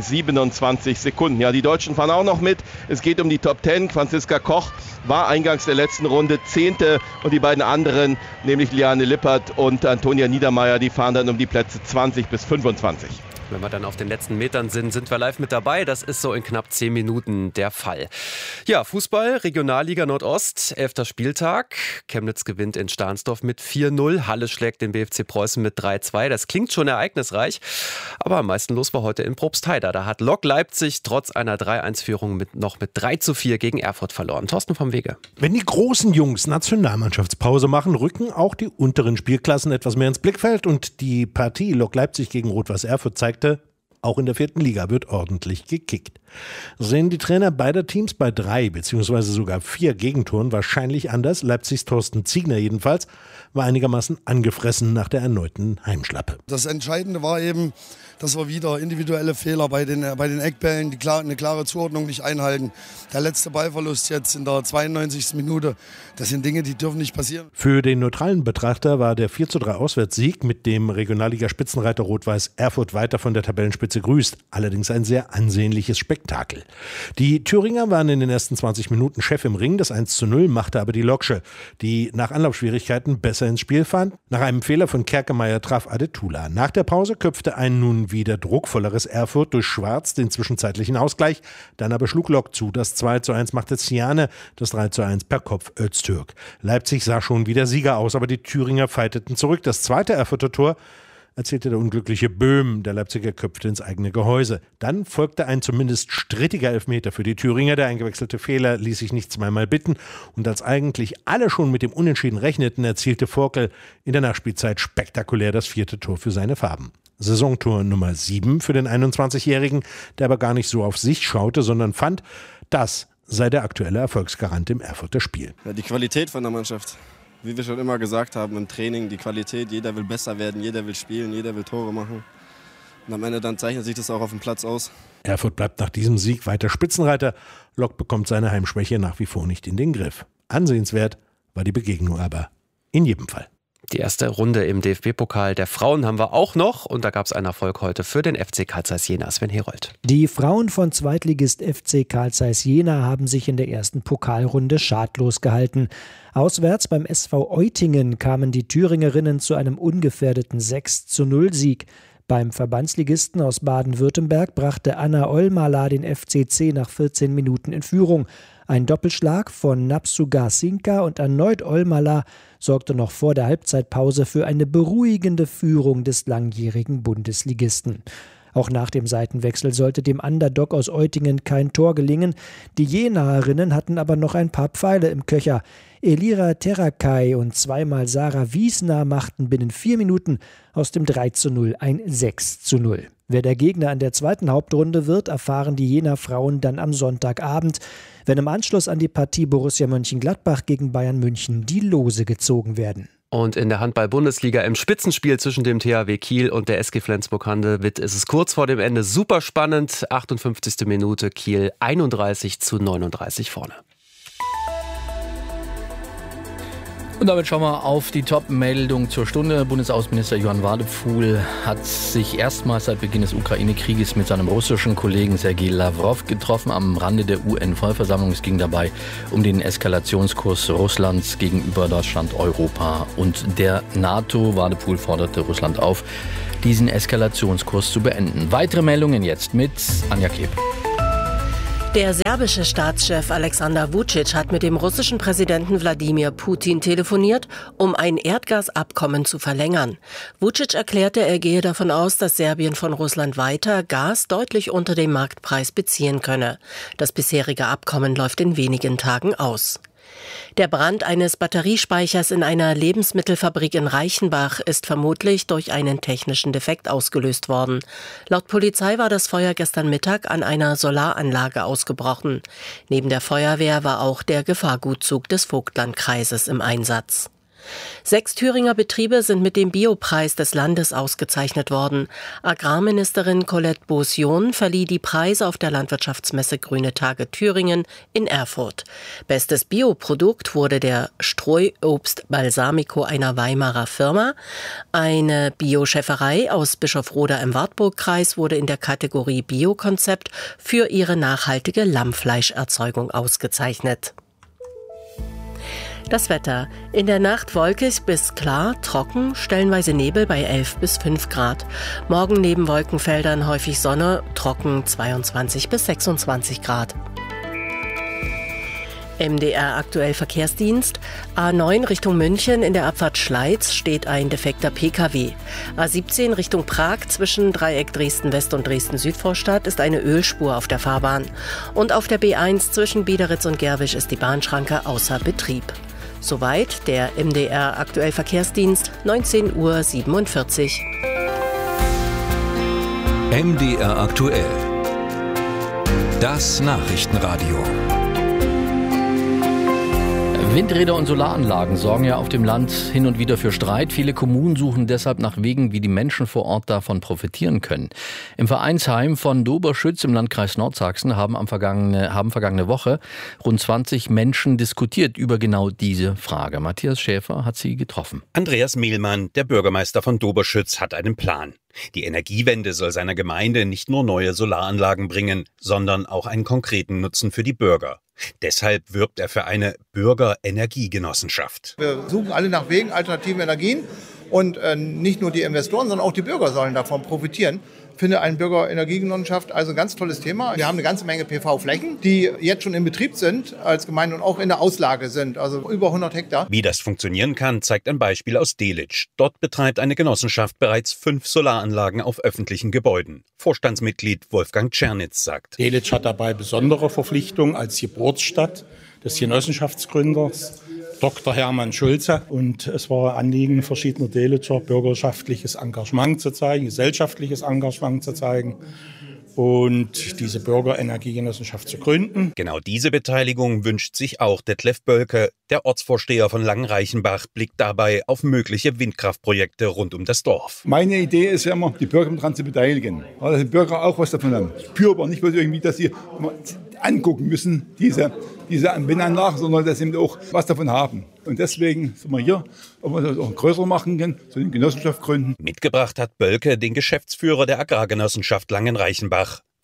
27 Sekunden. Ja, die Deutschen fahren auch noch mit. Es geht um die Top 10. Franziska Koch war eingangs der letzten Runde 10. Und die beiden anderen, nämlich Liane Lippert und Antonia Niedermeyer, die fahren dann um die Plätze 20 bis 25. Wenn wir dann auf den letzten Metern sind wir live mit dabei. Das ist so in knapp 10 Minuten der Fall. Ja, Fußball, Regionalliga Nordost, 11. Spieltag. Chemnitz gewinnt in Stahnsdorf mit 4-0. Halle schlägt den BFC Preußen mit 3-2. Das klingt schon ereignisreich. Aber am meisten los war heute in Probstheida. Da hat Lok Leipzig trotz einer 3-1-Führung noch mit 3-4 gegen Erfurt verloren. Thorsten vom Wege. Wenn die großen Jungs Nationalmannschaftspause machen, rücken auch die unteren Spielklassen etwas mehr ins Blickfeld. Und die Partie Lok Leipzig gegen Rot-Weiß Erfurt zeigt, auch in der 4. Liga wird ordentlich gekickt. Sehen die Trainer beider Teams bei 3 bzw. sogar 4 Gegentoren wahrscheinlich anders. Leipzigs Thorsten Ziegner jedenfalls war einigermaßen angefressen nach der erneuten Heimschlappe. Das Entscheidende war eben, dass wir wieder individuelle Fehler bei den Eckbällen, eine klare Zuordnung nicht einhalten. Der letzte Ballverlust jetzt in der 92. Minute, das sind Dinge, die dürfen nicht passieren. Für den neutralen Betrachter war der 4:3 Auswärtssieg mit dem Regionalliga-Spitzenreiter Rot-Weiß Erfurt weiter von der Tabellenspitze grüßt. Allerdings ein sehr ansehnliches Spektakel. Die Thüringer waren in den ersten 20 Minuten Chef im Ring. Das 1:0 machte aber die Loksche, die nach Anlaufschwierigkeiten besser ins Spiel fand. Nach einem Fehler von Kerkemeyer traf Adetula. Nach der Pause köpfte ein nun wieder druckvolleres Erfurt durch Schwarz den zwischenzeitlichen Ausgleich. Dann aber schlug Lok zu. Das 2:1 machte Ziane, das 3:1 per Kopf Öztürk. Leipzig sah schon wieder Sieger aus, aber die Thüringer fighteten zurück. Das zweite Erfurter Tor erzielte der unglückliche Böhm. Der Leipziger köpfte ins eigene Gehäuse. Dann folgte ein zumindest strittiger Elfmeter für die Thüringer. Der eingewechselte Fehler ließ sich nicht zweimal bitten. Und als eigentlich alle schon mit dem Unentschieden rechneten, erzielte Vorkel in der Nachspielzeit spektakulär das 4. Tor für seine Farben. Saisontor Nummer 7 für den 21-Jährigen, der aber gar nicht so auf sich schaute, sondern fand, das sei der aktuelle Erfolgsgarant im Erfurter Spiel. Ja, die Qualität von der Mannschaft. Wie wir schon immer gesagt haben, im Training die Qualität. Jeder will besser werden, jeder will spielen, jeder will Tore machen. Und am Ende dann zeichnet sich das auch auf dem Platz aus. Erfurt bleibt nach diesem Sieg weiter Spitzenreiter. Lok bekommt seine Heimschwäche nach wie vor nicht in den Griff. Ansehenswert war die Begegnung aber in jedem Fall. Die erste Runde im DFB-Pokal der Frauen haben wir auch noch. Und da gab es einen Erfolg heute für den FC Carl Zeiss Jena. Sven Herold. Die Frauen von Zweitligist FC Carl Zeiss Jena haben sich in der ersten Pokalrunde schadlos gehalten. Auswärts beim SV Eutingen kamen die Thüringerinnen zu einem ungefährdeten 6:0 Sieg. Beim Verbandsligisten aus Baden-Württemberg brachte Anna Olmala den FCC nach 14 Minuten in Führung. Ein Doppelschlag von Napsuga Sinka und erneut Olmala sorgte noch vor der Halbzeitpause für eine beruhigende Führung des langjährigen Bundesligisten. Auch nach dem Seitenwechsel sollte dem Underdog aus Eutingen kein Tor gelingen. Die Jenaerinnen hatten aber noch ein paar Pfeile im Köcher. Elira Terrakai und zweimal Sarah Wiesner machten binnen 4 Minuten aus dem 3:0 ein 6:0. Wer der Gegner an der zweiten Hauptrunde wird, erfahren die Jener Frauen dann am Sonntagabend, wenn im Anschluss an die Partie Borussia Mönchengladbach gegen Bayern München die Lose gezogen werden. Und in der Handball-Bundesliga im Spitzenspiel zwischen dem THW Kiel und der SG Flensburg-Handewitt ist es kurz vor dem Ende super spannend. 58. Minute, Kiel 31:39 vorne. Und damit schauen wir auf die Top-Meldung zur Stunde. Bundesaußenminister Johann Wadephul hat sich erstmals seit Beginn des Ukraine-Krieges mit seinem russischen Kollegen Sergei Lavrov getroffen am Rande der UN-Vollversammlung. Es ging dabei um den Eskalationskurs Russlands gegenüber Deutschland, Europa und der NATO. Wadephul forderte Russland auf, diesen Eskalationskurs zu beenden. Weitere Meldungen jetzt mit Anja Kleb. Der serbische Staatschef Alexander Vučić hat mit dem russischen Präsidenten Wladimir Putin telefoniert, um ein Erdgasabkommen zu verlängern. Vučić erklärte, er gehe davon aus, dass Serbien von Russland weiter Gas deutlich unter dem Marktpreis beziehen könne. Das bisherige Abkommen läuft in wenigen Tagen aus. Der Brand eines Batteriespeichers in einer Lebensmittelfabrik in Reichenbach ist vermutlich durch einen technischen Defekt ausgelöst worden. Laut Polizei war das Feuer gestern Mittag an einer Solaranlage ausgebrochen. Neben der Feuerwehr war auch der Gefahrgutzug des Vogtlandkreises im Einsatz. 6 Thüringer Betriebe sind mit dem Biopreis des Landes ausgezeichnet worden. Agrarministerin Colette Beausion verlieh die Preise auf der Landwirtschaftsmesse Grüne Tage Thüringen in Erfurt. Bestes Bioprodukt wurde der Streuobst Balsamico einer Weimarer Firma. Eine Bioschäferei aus Bischofroda im Wartburgkreis wurde in der Kategorie Biokonzept für ihre nachhaltige Lammfleischerzeugung ausgezeichnet. Das Wetter. In der Nacht wolkig bis klar, trocken, stellenweise Nebel bei 11 bis 5 Grad. Morgen neben Wolkenfeldern häufig Sonne, trocken 22 bis 26 Grad. MDR aktuell Verkehrsdienst. A9 Richtung München in der Abfahrt Schleiz steht ein defekter Pkw. A17 Richtung Prag zwischen Dreieck Dresden-West und Dresden-Südvorstadt ist eine Ölspur auf der Fahrbahn. Und auf der B1 zwischen Biederitz und Gerwisch ist die Bahnschranke außer Betrieb. Soweit der MDR aktuell Verkehrsdienst, 19:47 Uhr. MDR aktuell. Das Nachrichtenradio. Windräder und Solaranlagen sorgen ja auf dem Land hin und wieder für Streit. Viele Kommunen suchen deshalb nach Wegen, wie die Menschen vor Ort davon profitieren können. Im Vereinsheim von Doberschütz im Landkreis Nordsachsen haben vergangene Woche rund 20 Menschen diskutiert über genau diese Frage. Matthias Schäfer hat sie getroffen. Andreas Mehlmann, der Bürgermeister von Doberschütz, hat einen Plan. Die Energiewende soll seiner Gemeinde nicht nur neue Solaranlagen bringen, sondern auch einen konkreten Nutzen für die Bürger. Deshalb wirbt er für eine Bürgerenergiegenossenschaft. Wir suchen alle nach Wegen, alternativen Energien und nicht nur die Investoren, sondern auch die Bürger sollen davon profitieren. Ich finde eine Bürgerenergiegenossenschaft also ein ganz tolles Thema. Wir haben eine ganze Menge PV-Flächen, die jetzt schon in Betrieb sind als Gemeinde und auch in der Auslage sind, also über 100 Hektar. Wie das funktionieren kann, zeigt ein Beispiel aus Delitzsch. Dort betreibt eine Genossenschaft bereits 5 Solaranlagen auf öffentlichen Gebäuden. Vorstandsmitglied Wolfgang Czernitz sagt: Delitzsch hat dabei besondere Verpflichtungen als Geburtsstadt des Genossenschaftsgründers Dr. Hermann Schulze. Und es war Anliegen verschiedener Delitscher, bürgerschaftliches Engagement zu zeigen, gesellschaftliches Engagement zu zeigen und diese Bürgerenergiegenossenschaft zu gründen. Genau diese Beteiligung wünscht sich auch Detlef Bölke. Der Ortsvorsteher von Langenreichenbach blickt dabei auf mögliche Windkraftprojekte rund um das Dorf. Meine Idee ist ja immer, die Bürger daran zu beteiligen, weil die Bürger auch was davon haben. Spürbar, nicht bloß irgendwie, dass sie angucken müssen, diese Windanlagen, sondern dass sie auch was davon haben. Und deswegen sind wir hier, ob wir das auch größer machen können, so eine Genossenschaft gründen. Mitgebracht hat Bölke den Geschäftsführer der Agrargenossenschaft Langenreichenbach,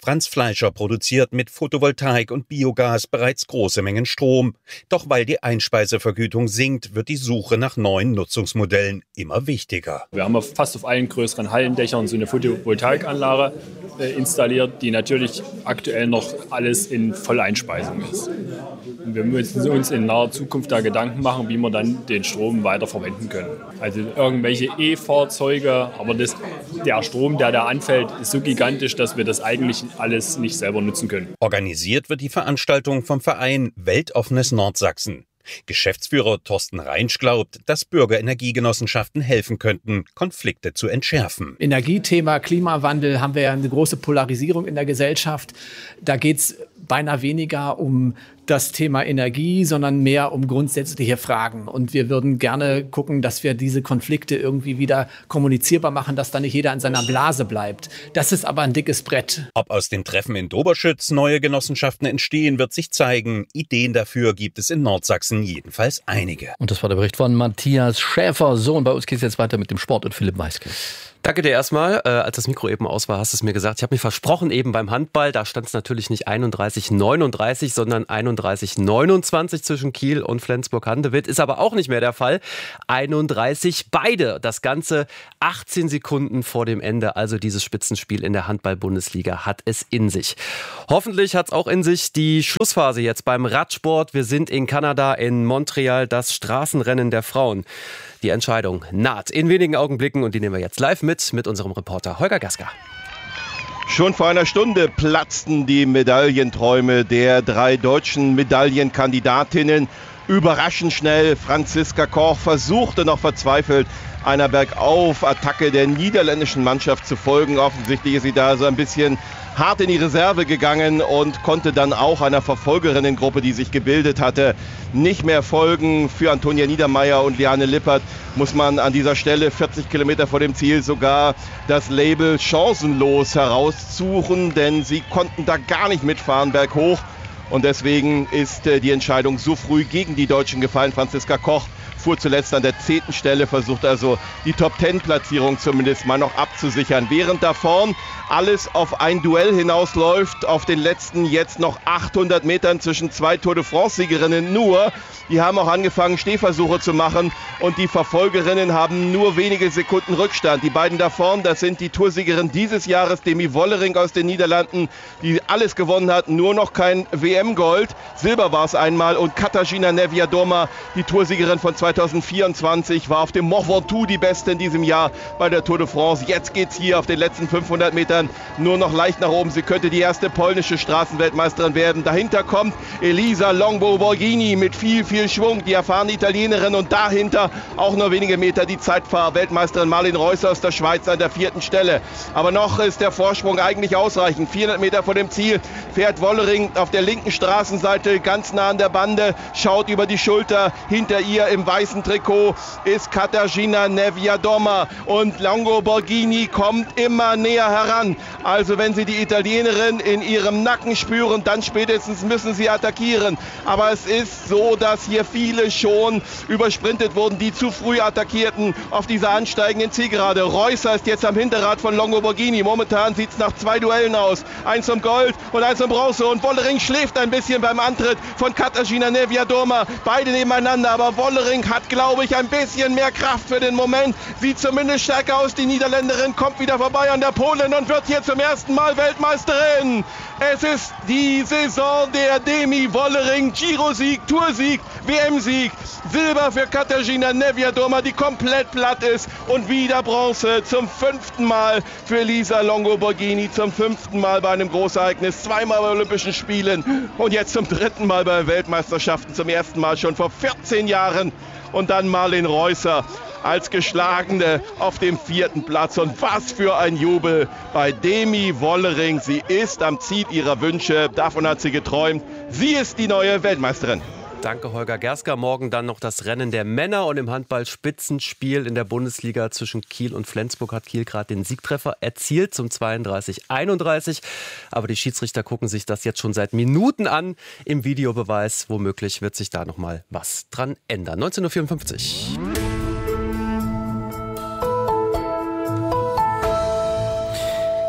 Franz Fleischer produziert mit Photovoltaik und Biogas bereits große Mengen Strom. Doch weil die Einspeisevergütung sinkt, wird die Suche nach neuen Nutzungsmodellen immer wichtiger. Wir haben fast auf allen größeren Hallendächern so eine Photovoltaikanlage installiert, die natürlich aktuell noch alles in Volleinspeisung ist. Und wir müssen uns in naher Zukunft da Gedanken machen, wie wir dann den Strom weiter verwenden können. Also irgendwelche E-Fahrzeuge, aber der Strom, der da anfällt, ist so gigantisch, dass wir das eigentlich alles nicht selber nutzen können. Organisiert wird die Veranstaltung vom Verein Weltoffenes Nordsachsen. Geschäftsführer Thorsten Reinsch glaubt, dass Bürgerenergiegenossenschaften helfen könnten, Konflikte zu entschärfen. Energiethema, Klimawandel, haben wir ja eine große Polarisierung in der Gesellschaft. Da geht es beinahe weniger um das Thema Energie, sondern mehr um grundsätzliche Fragen. Und wir würden gerne gucken, dass wir diese Konflikte irgendwie wieder kommunizierbar machen, dass da nicht jeder in seiner Blase bleibt. Das ist aber ein dickes Brett. Ob aus den Treffen in Doberschütz neue Genossenschaften entstehen, wird sich zeigen. Ideen dafür gibt es in Nordsachsen jedenfalls einige. Und das war der Bericht von Matthias Schäfer. So, und bei uns geht es jetzt weiter mit dem Sport und Philipp Meiske. Danke dir erstmal. Als das Mikro eben aus war, hast du es mir gesagt. Ich habe mich versprochen eben beim Handball. Da stand es natürlich nicht 31:39, sondern 31:29 zwischen Kiel und Flensburg-Handewitt. Ist aber auch nicht mehr der Fall. 31 beide. Das Ganze 18 Sekunden vor dem Ende. Also dieses Spitzenspiel in der Handball-Bundesliga hat es in sich. Hoffentlich hat es auch in sich die Schlussphase jetzt beim Radsport. Wir sind in Kanada, in Montreal, das Straßenrennen der Frauen. Die Entscheidung naht in wenigen Augenblicken und die nehmen wir jetzt live mit unserem Reporter Holger Gaska. Schon vor einer Stunde platzten die Medaillenträume der 3 deutschen Medaillenkandidatinnen. Überraschend schnell. Franziska Koch versuchte noch verzweifelt, einer Bergauf-Attacke der niederländischen Mannschaft zu folgen. Offensichtlich ist sie da so ein bisschen hart in die Reserve gegangen und konnte dann auch einer Verfolgerinnengruppe, die sich gebildet hatte, nicht mehr folgen. Für Antonia Niedermeyer und Liane Lippert muss man an dieser Stelle 40 Kilometer vor dem Ziel sogar das Label chancenlos heraussuchen, denn sie konnten da gar nicht mitfahren berghoch. Und deswegen ist die Entscheidung so früh gegen die Deutschen gefallen. Franziska Koch fuhr zuletzt an der 10. Stelle, versucht also die Top-10-Platzierung zumindest mal noch abzusichern. Während da vorn alles auf ein Duell hinausläuft, auf den letzten jetzt noch 800 Metern zwischen 2 Tour de France-Siegerinnen nur. Die haben auch angefangen, Stehversuche zu machen und die Verfolgerinnen haben nur wenige Sekunden Rückstand. Die beiden da vorn, das sind die Toursiegerin dieses Jahres, Demi Wollering aus den Niederlanden, die alles gewonnen hat, nur noch kein WM-Gold. Silber war es einmal und Katarzyna Neviadoma, die Toursiegerin von 2024, war auf dem Mont Ventoux die Beste in diesem Jahr bei der Tour de France. Jetzt geht es hier auf den letzten 500 Metern nur noch leicht nach oben. Sie könnte die erste polnische Straßenweltmeisterin werden. Dahinter kommt Elisa Longo-Borghini mit viel Schwung, die erfahrene Italienerin, und dahinter auch nur wenige Meter die Zeitfahr-Weltmeisterin Marlin Reusser aus der Schweiz an der 4. Stelle. Aber noch ist der Vorsprung eigentlich ausreichend. 400 Meter vor dem Ziel fährt Wollering auf der linken Straßenseite ganz nah an der Bande, schaut über die Schulter. Hinter ihr im weißen Trikot ist Katarzyna Neviadoma und Longo-Borghini kommt immer näher heran. Also wenn Sie die Italienerin in ihrem Nacken spüren, dann spätestens müssen Sie attackieren. Aber es ist so, dass hier viele schon übersprintet wurden, die zu früh attackierten auf dieser ansteigenden Zielgerade. Reusser ist jetzt am Hinterrad von Longo-Borghini. Momentan sieht es nach 2 Duellen aus. Eins um Gold und eins um Bronze. Und Wollering schläft ein bisschen beim Antritt von Katarzyna Neviadoma. Beide nebeneinander, aber Wollering hat, glaube ich, ein bisschen mehr Kraft für den Moment. Sieht zumindest stärker aus. Die Niederländerin kommt wieder vorbei an der Polin und wird hier zum ersten Mal Weltmeisterin. Es ist die Saison der Demi Wollering. Giro-Sieg, Toursieg, WM-Sieg. Silber für Katarzyna Neviadoma, die komplett platt ist. Und wieder Bronze zum 5. Mal für Elisa Longo-Borghini. Zum 5. Mal bei einem Großereignis. 2-mal bei Olympischen Spielen. Und jetzt zum 3. Mal bei Weltmeisterschaften. Zum 1. Mal schon vor 14 Jahren. Und dann Marlin Reusser als Geschlagene auf dem 4. Platz. Und was für ein Jubel bei Demi Wollering. Sie ist am Ziel ihrer Wünsche. Davon hat sie geträumt. Sie ist die neue Weltmeisterin. Danke, Holger Gerska. Morgen dann noch das Rennen der Männer und im Handball-Spitzenspiel in der Bundesliga zwischen Kiel und Flensburg hat Kiel gerade den Siegtreffer erzielt zum 32:31. Aber die Schiedsrichter gucken sich das jetzt schon seit Minuten an im Videobeweis. Womöglich wird sich da noch mal was dran ändern. 19:54 Uhr.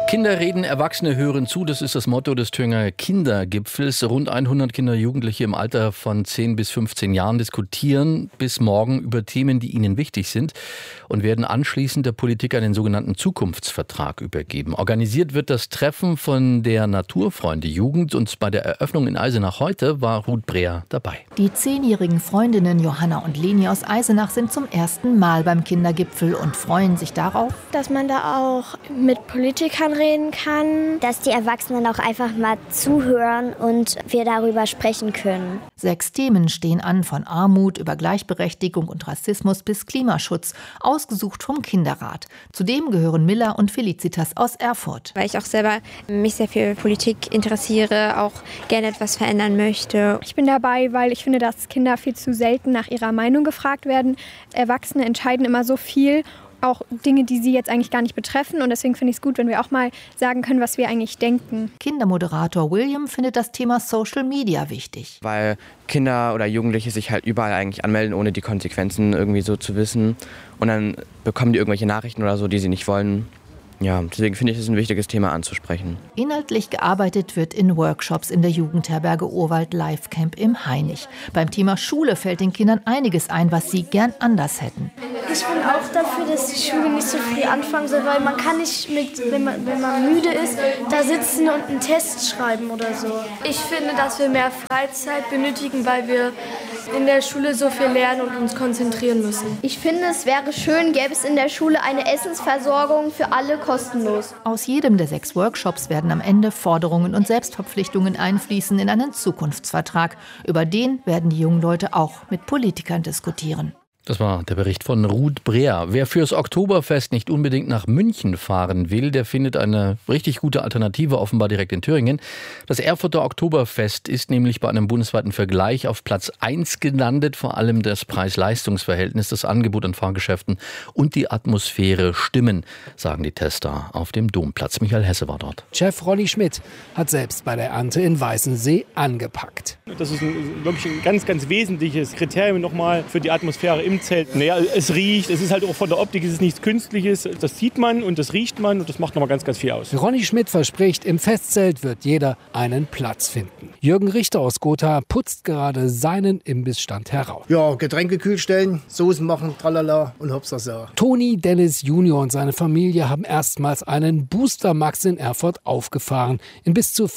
Kinder reden, Erwachsene hören zu. Das ist das Motto des Thüringer Kindergipfels. Rund 100 Kinder und Jugendliche im Alter von 10 bis 15 Jahren diskutieren bis morgen über Themen, die ihnen wichtig sind und werden anschließend der Politik einen sogenannten Zukunftsvertrag übergeben. Organisiert wird das Treffen von der Naturfreunde Jugend und bei der Eröffnung in Eisenach heute war Ruth Breer dabei. Die 10-jährigen Freundinnen Johanna und Leni aus Eisenach sind zum ersten Mal beim Kindergipfel und freuen sich darauf, dass man da auch mit Politikern reden kann, dass die Erwachsenen auch einfach mal zuhören und wir darüber sprechen können. 6 Themen stehen an, von Armut über Gleichberechtigung und Rassismus bis Klimaschutz, ausgesucht vom Kinderrat. Zudem gehören Milla und Felicitas aus Erfurt. Weil ich auch selber mich sehr für Politik interessiere, auch gerne etwas verändern möchte. Ich bin dabei, weil ich finde, dass Kinder viel zu selten nach ihrer Meinung gefragt werden. Erwachsene entscheiden immer so viel, auch Dinge, die sie jetzt eigentlich gar nicht betreffen. Und deswegen finde ich es gut, wenn wir auch mal sagen können, was wir eigentlich denken. Kindermoderator William findet das Thema Social Media wichtig. Weil Kinder oder Jugendliche sich halt überall eigentlich anmelden, ohne die Konsequenzen irgendwie so zu wissen. Und dann bekommen die irgendwelche Nachrichten oder so, die sie nicht wollen. Ja, deswegen finde ich es ein wichtiges Thema anzusprechen. Inhaltlich gearbeitet wird in Workshops in der Jugendherberge Urwald Life Camp im Hainich. Beim Thema Schule fällt den Kindern einiges ein, was sie gern anders hätten. Ich bin auch dafür, dass die Schule nicht so früh anfangen soll, weil man kann nicht, wenn man müde ist, da sitzen und einen Test schreiben oder so. Ich finde, dass wir mehr Freizeit benötigen, weil wir in der Schule so viel lernen und uns konzentrieren müssen. Ich finde, es wäre schön, gäbe es in der Schule eine Essensversorgung für alle kostenlos. Aus jedem der 6 Workshops werden am Ende Forderungen und Selbstverpflichtungen einfließen in einen Zukunftsvertrag. Über den werden die jungen Leute auch mit Politikern diskutieren. Das war der Bericht von Ruth Breer. Wer fürs Oktoberfest nicht unbedingt nach München fahren will, der findet eine richtig gute Alternative offenbar direkt in Thüringen. Das Erfurter Oktoberfest ist nämlich bei einem bundesweiten Vergleich auf Platz 1 gelandet. Vor allem das Preis-Leistungs-Verhältnis, das Angebot an Fahrgeschäften und die Atmosphäre stimmen, sagen die Tester auf dem Domplatz. Michael Hesse war dort. Chef Ronny Schmidt hat selbst bei der Ernte in Weißensee angepackt. Das ist, glaube ich, ein ganz, ganz wesentliches Kriterium nochmal für die Atmosphäre im Zelt. Naja, es riecht, es ist halt auch von der Optik, es ist nichts Künstliches. Das sieht man und das riecht man und das macht nochmal ganz, ganz viel aus. Ronny Schmidt verspricht, im Festzelt wird jeder einen Platz finden. Jürgen Richter aus Gotha putzt gerade seinen Imbissstand heraus. Ja, Getränke kühl stellen, Soßen machen, tralala und hopsasa. Toni Dennis Junior und seine Familie haben erstmals einen Booster Max in Erfurt aufgefahren. In bis zu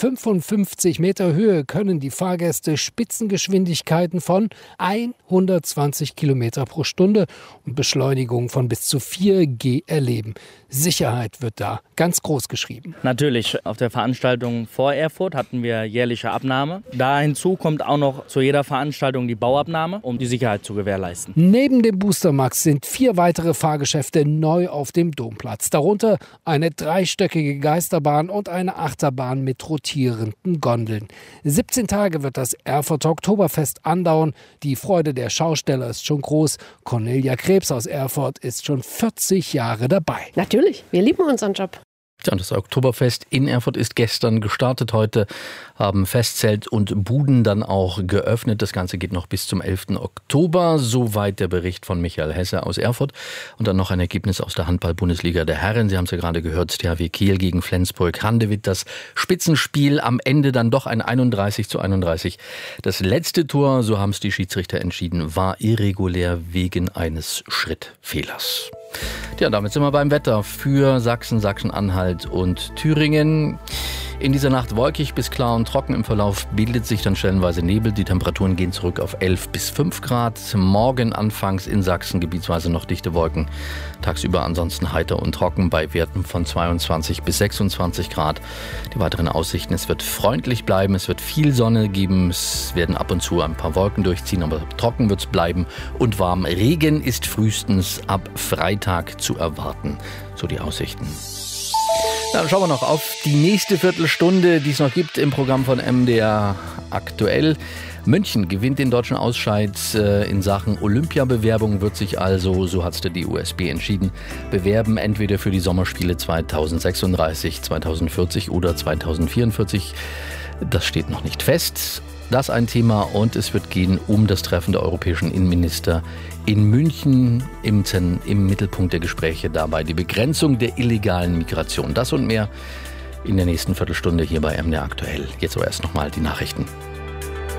55 Meter Höhe können die Fahrgäste Spitzengeschwindigkeiten von 120 Kilometer pro Stunde und Beschleunigung von bis zu 4G erleben. Sicherheit wird da ganz groß geschrieben. Natürlich, auf der Veranstaltung vor Erfurt hatten wir jährliche Abnahme. Da hinzu kommt auch noch zu jeder Veranstaltung die Bauabnahme, um die Sicherheit zu gewährleisten. Neben dem Booster Max sind 4 weitere Fahrgeschäfte neu auf dem Domplatz. Darunter eine 3-stöckige Geisterbahn und eine Achterbahn mit rotierenden Gondeln. 17 Tage wird das Erfurter Oktoberfest andauern. Die Freude der Schausteller ist schon groß. Cornelia Krebs aus Erfurt ist schon 40 Jahre dabei. Natürlich, wir lieben unseren Job. Ja, das Oktoberfest in Erfurt ist gestern gestartet. Heute haben Festzelt und Buden dann auch geöffnet. Das Ganze geht noch bis zum 11. Oktober. Soweit der Bericht von Michael Hesse aus Erfurt. Und dann noch ein Ergebnis aus der Handball-Bundesliga der Herren. Sie haben es ja gerade gehört, THW Kiel gegen Flensburg-Handewitt. Das Spitzenspiel am Ende dann doch ein 31:31. Das letzte Tor, so haben es die Schiedsrichter entschieden, war irregulär wegen eines Schrittfehlers. Ja, damit sind wir beim Wetter für Sachsen, Sachsen-Anhalt und Thüringen. In dieser Nacht wolkig bis klar und trocken. Im Verlauf bildet sich dann stellenweise Nebel. Die Temperaturen gehen zurück auf 11 bis 5 Grad. Morgen anfangs in Sachsen gebietsweise noch dichte Wolken. Tagsüber ansonsten heiter und trocken bei Werten von 22 bis 26 Grad. Die weiteren Aussichten: Es wird freundlich bleiben, es wird viel Sonne geben. Es werden ab und zu ein paar Wolken durchziehen, aber trocken wird es bleiben und warm. Regen ist frühestens ab Freitag zu erwarten. So die Aussichten. Dann schauen wir noch auf die nächste Viertelstunde, die es noch gibt im Programm von MDR aktuell. München gewinnt den deutschen Ausscheid in Sachen Olympiabewerbung, wird sich also, so hat es der DOSB entschieden, bewerben, entweder für die Sommerspiele 2036, 2040 oder 2044. Das steht noch nicht fest. das ein Thema und es wird gehen um das Treffen der europäischen Innenminister in München. Im Mittelpunkt der Gespräche dabei die Begrenzung der illegalen Migration. Das und mehr in der nächsten Viertelstunde hier bei MDR aktuell. Jetzt aber erst nochmal die Nachrichten.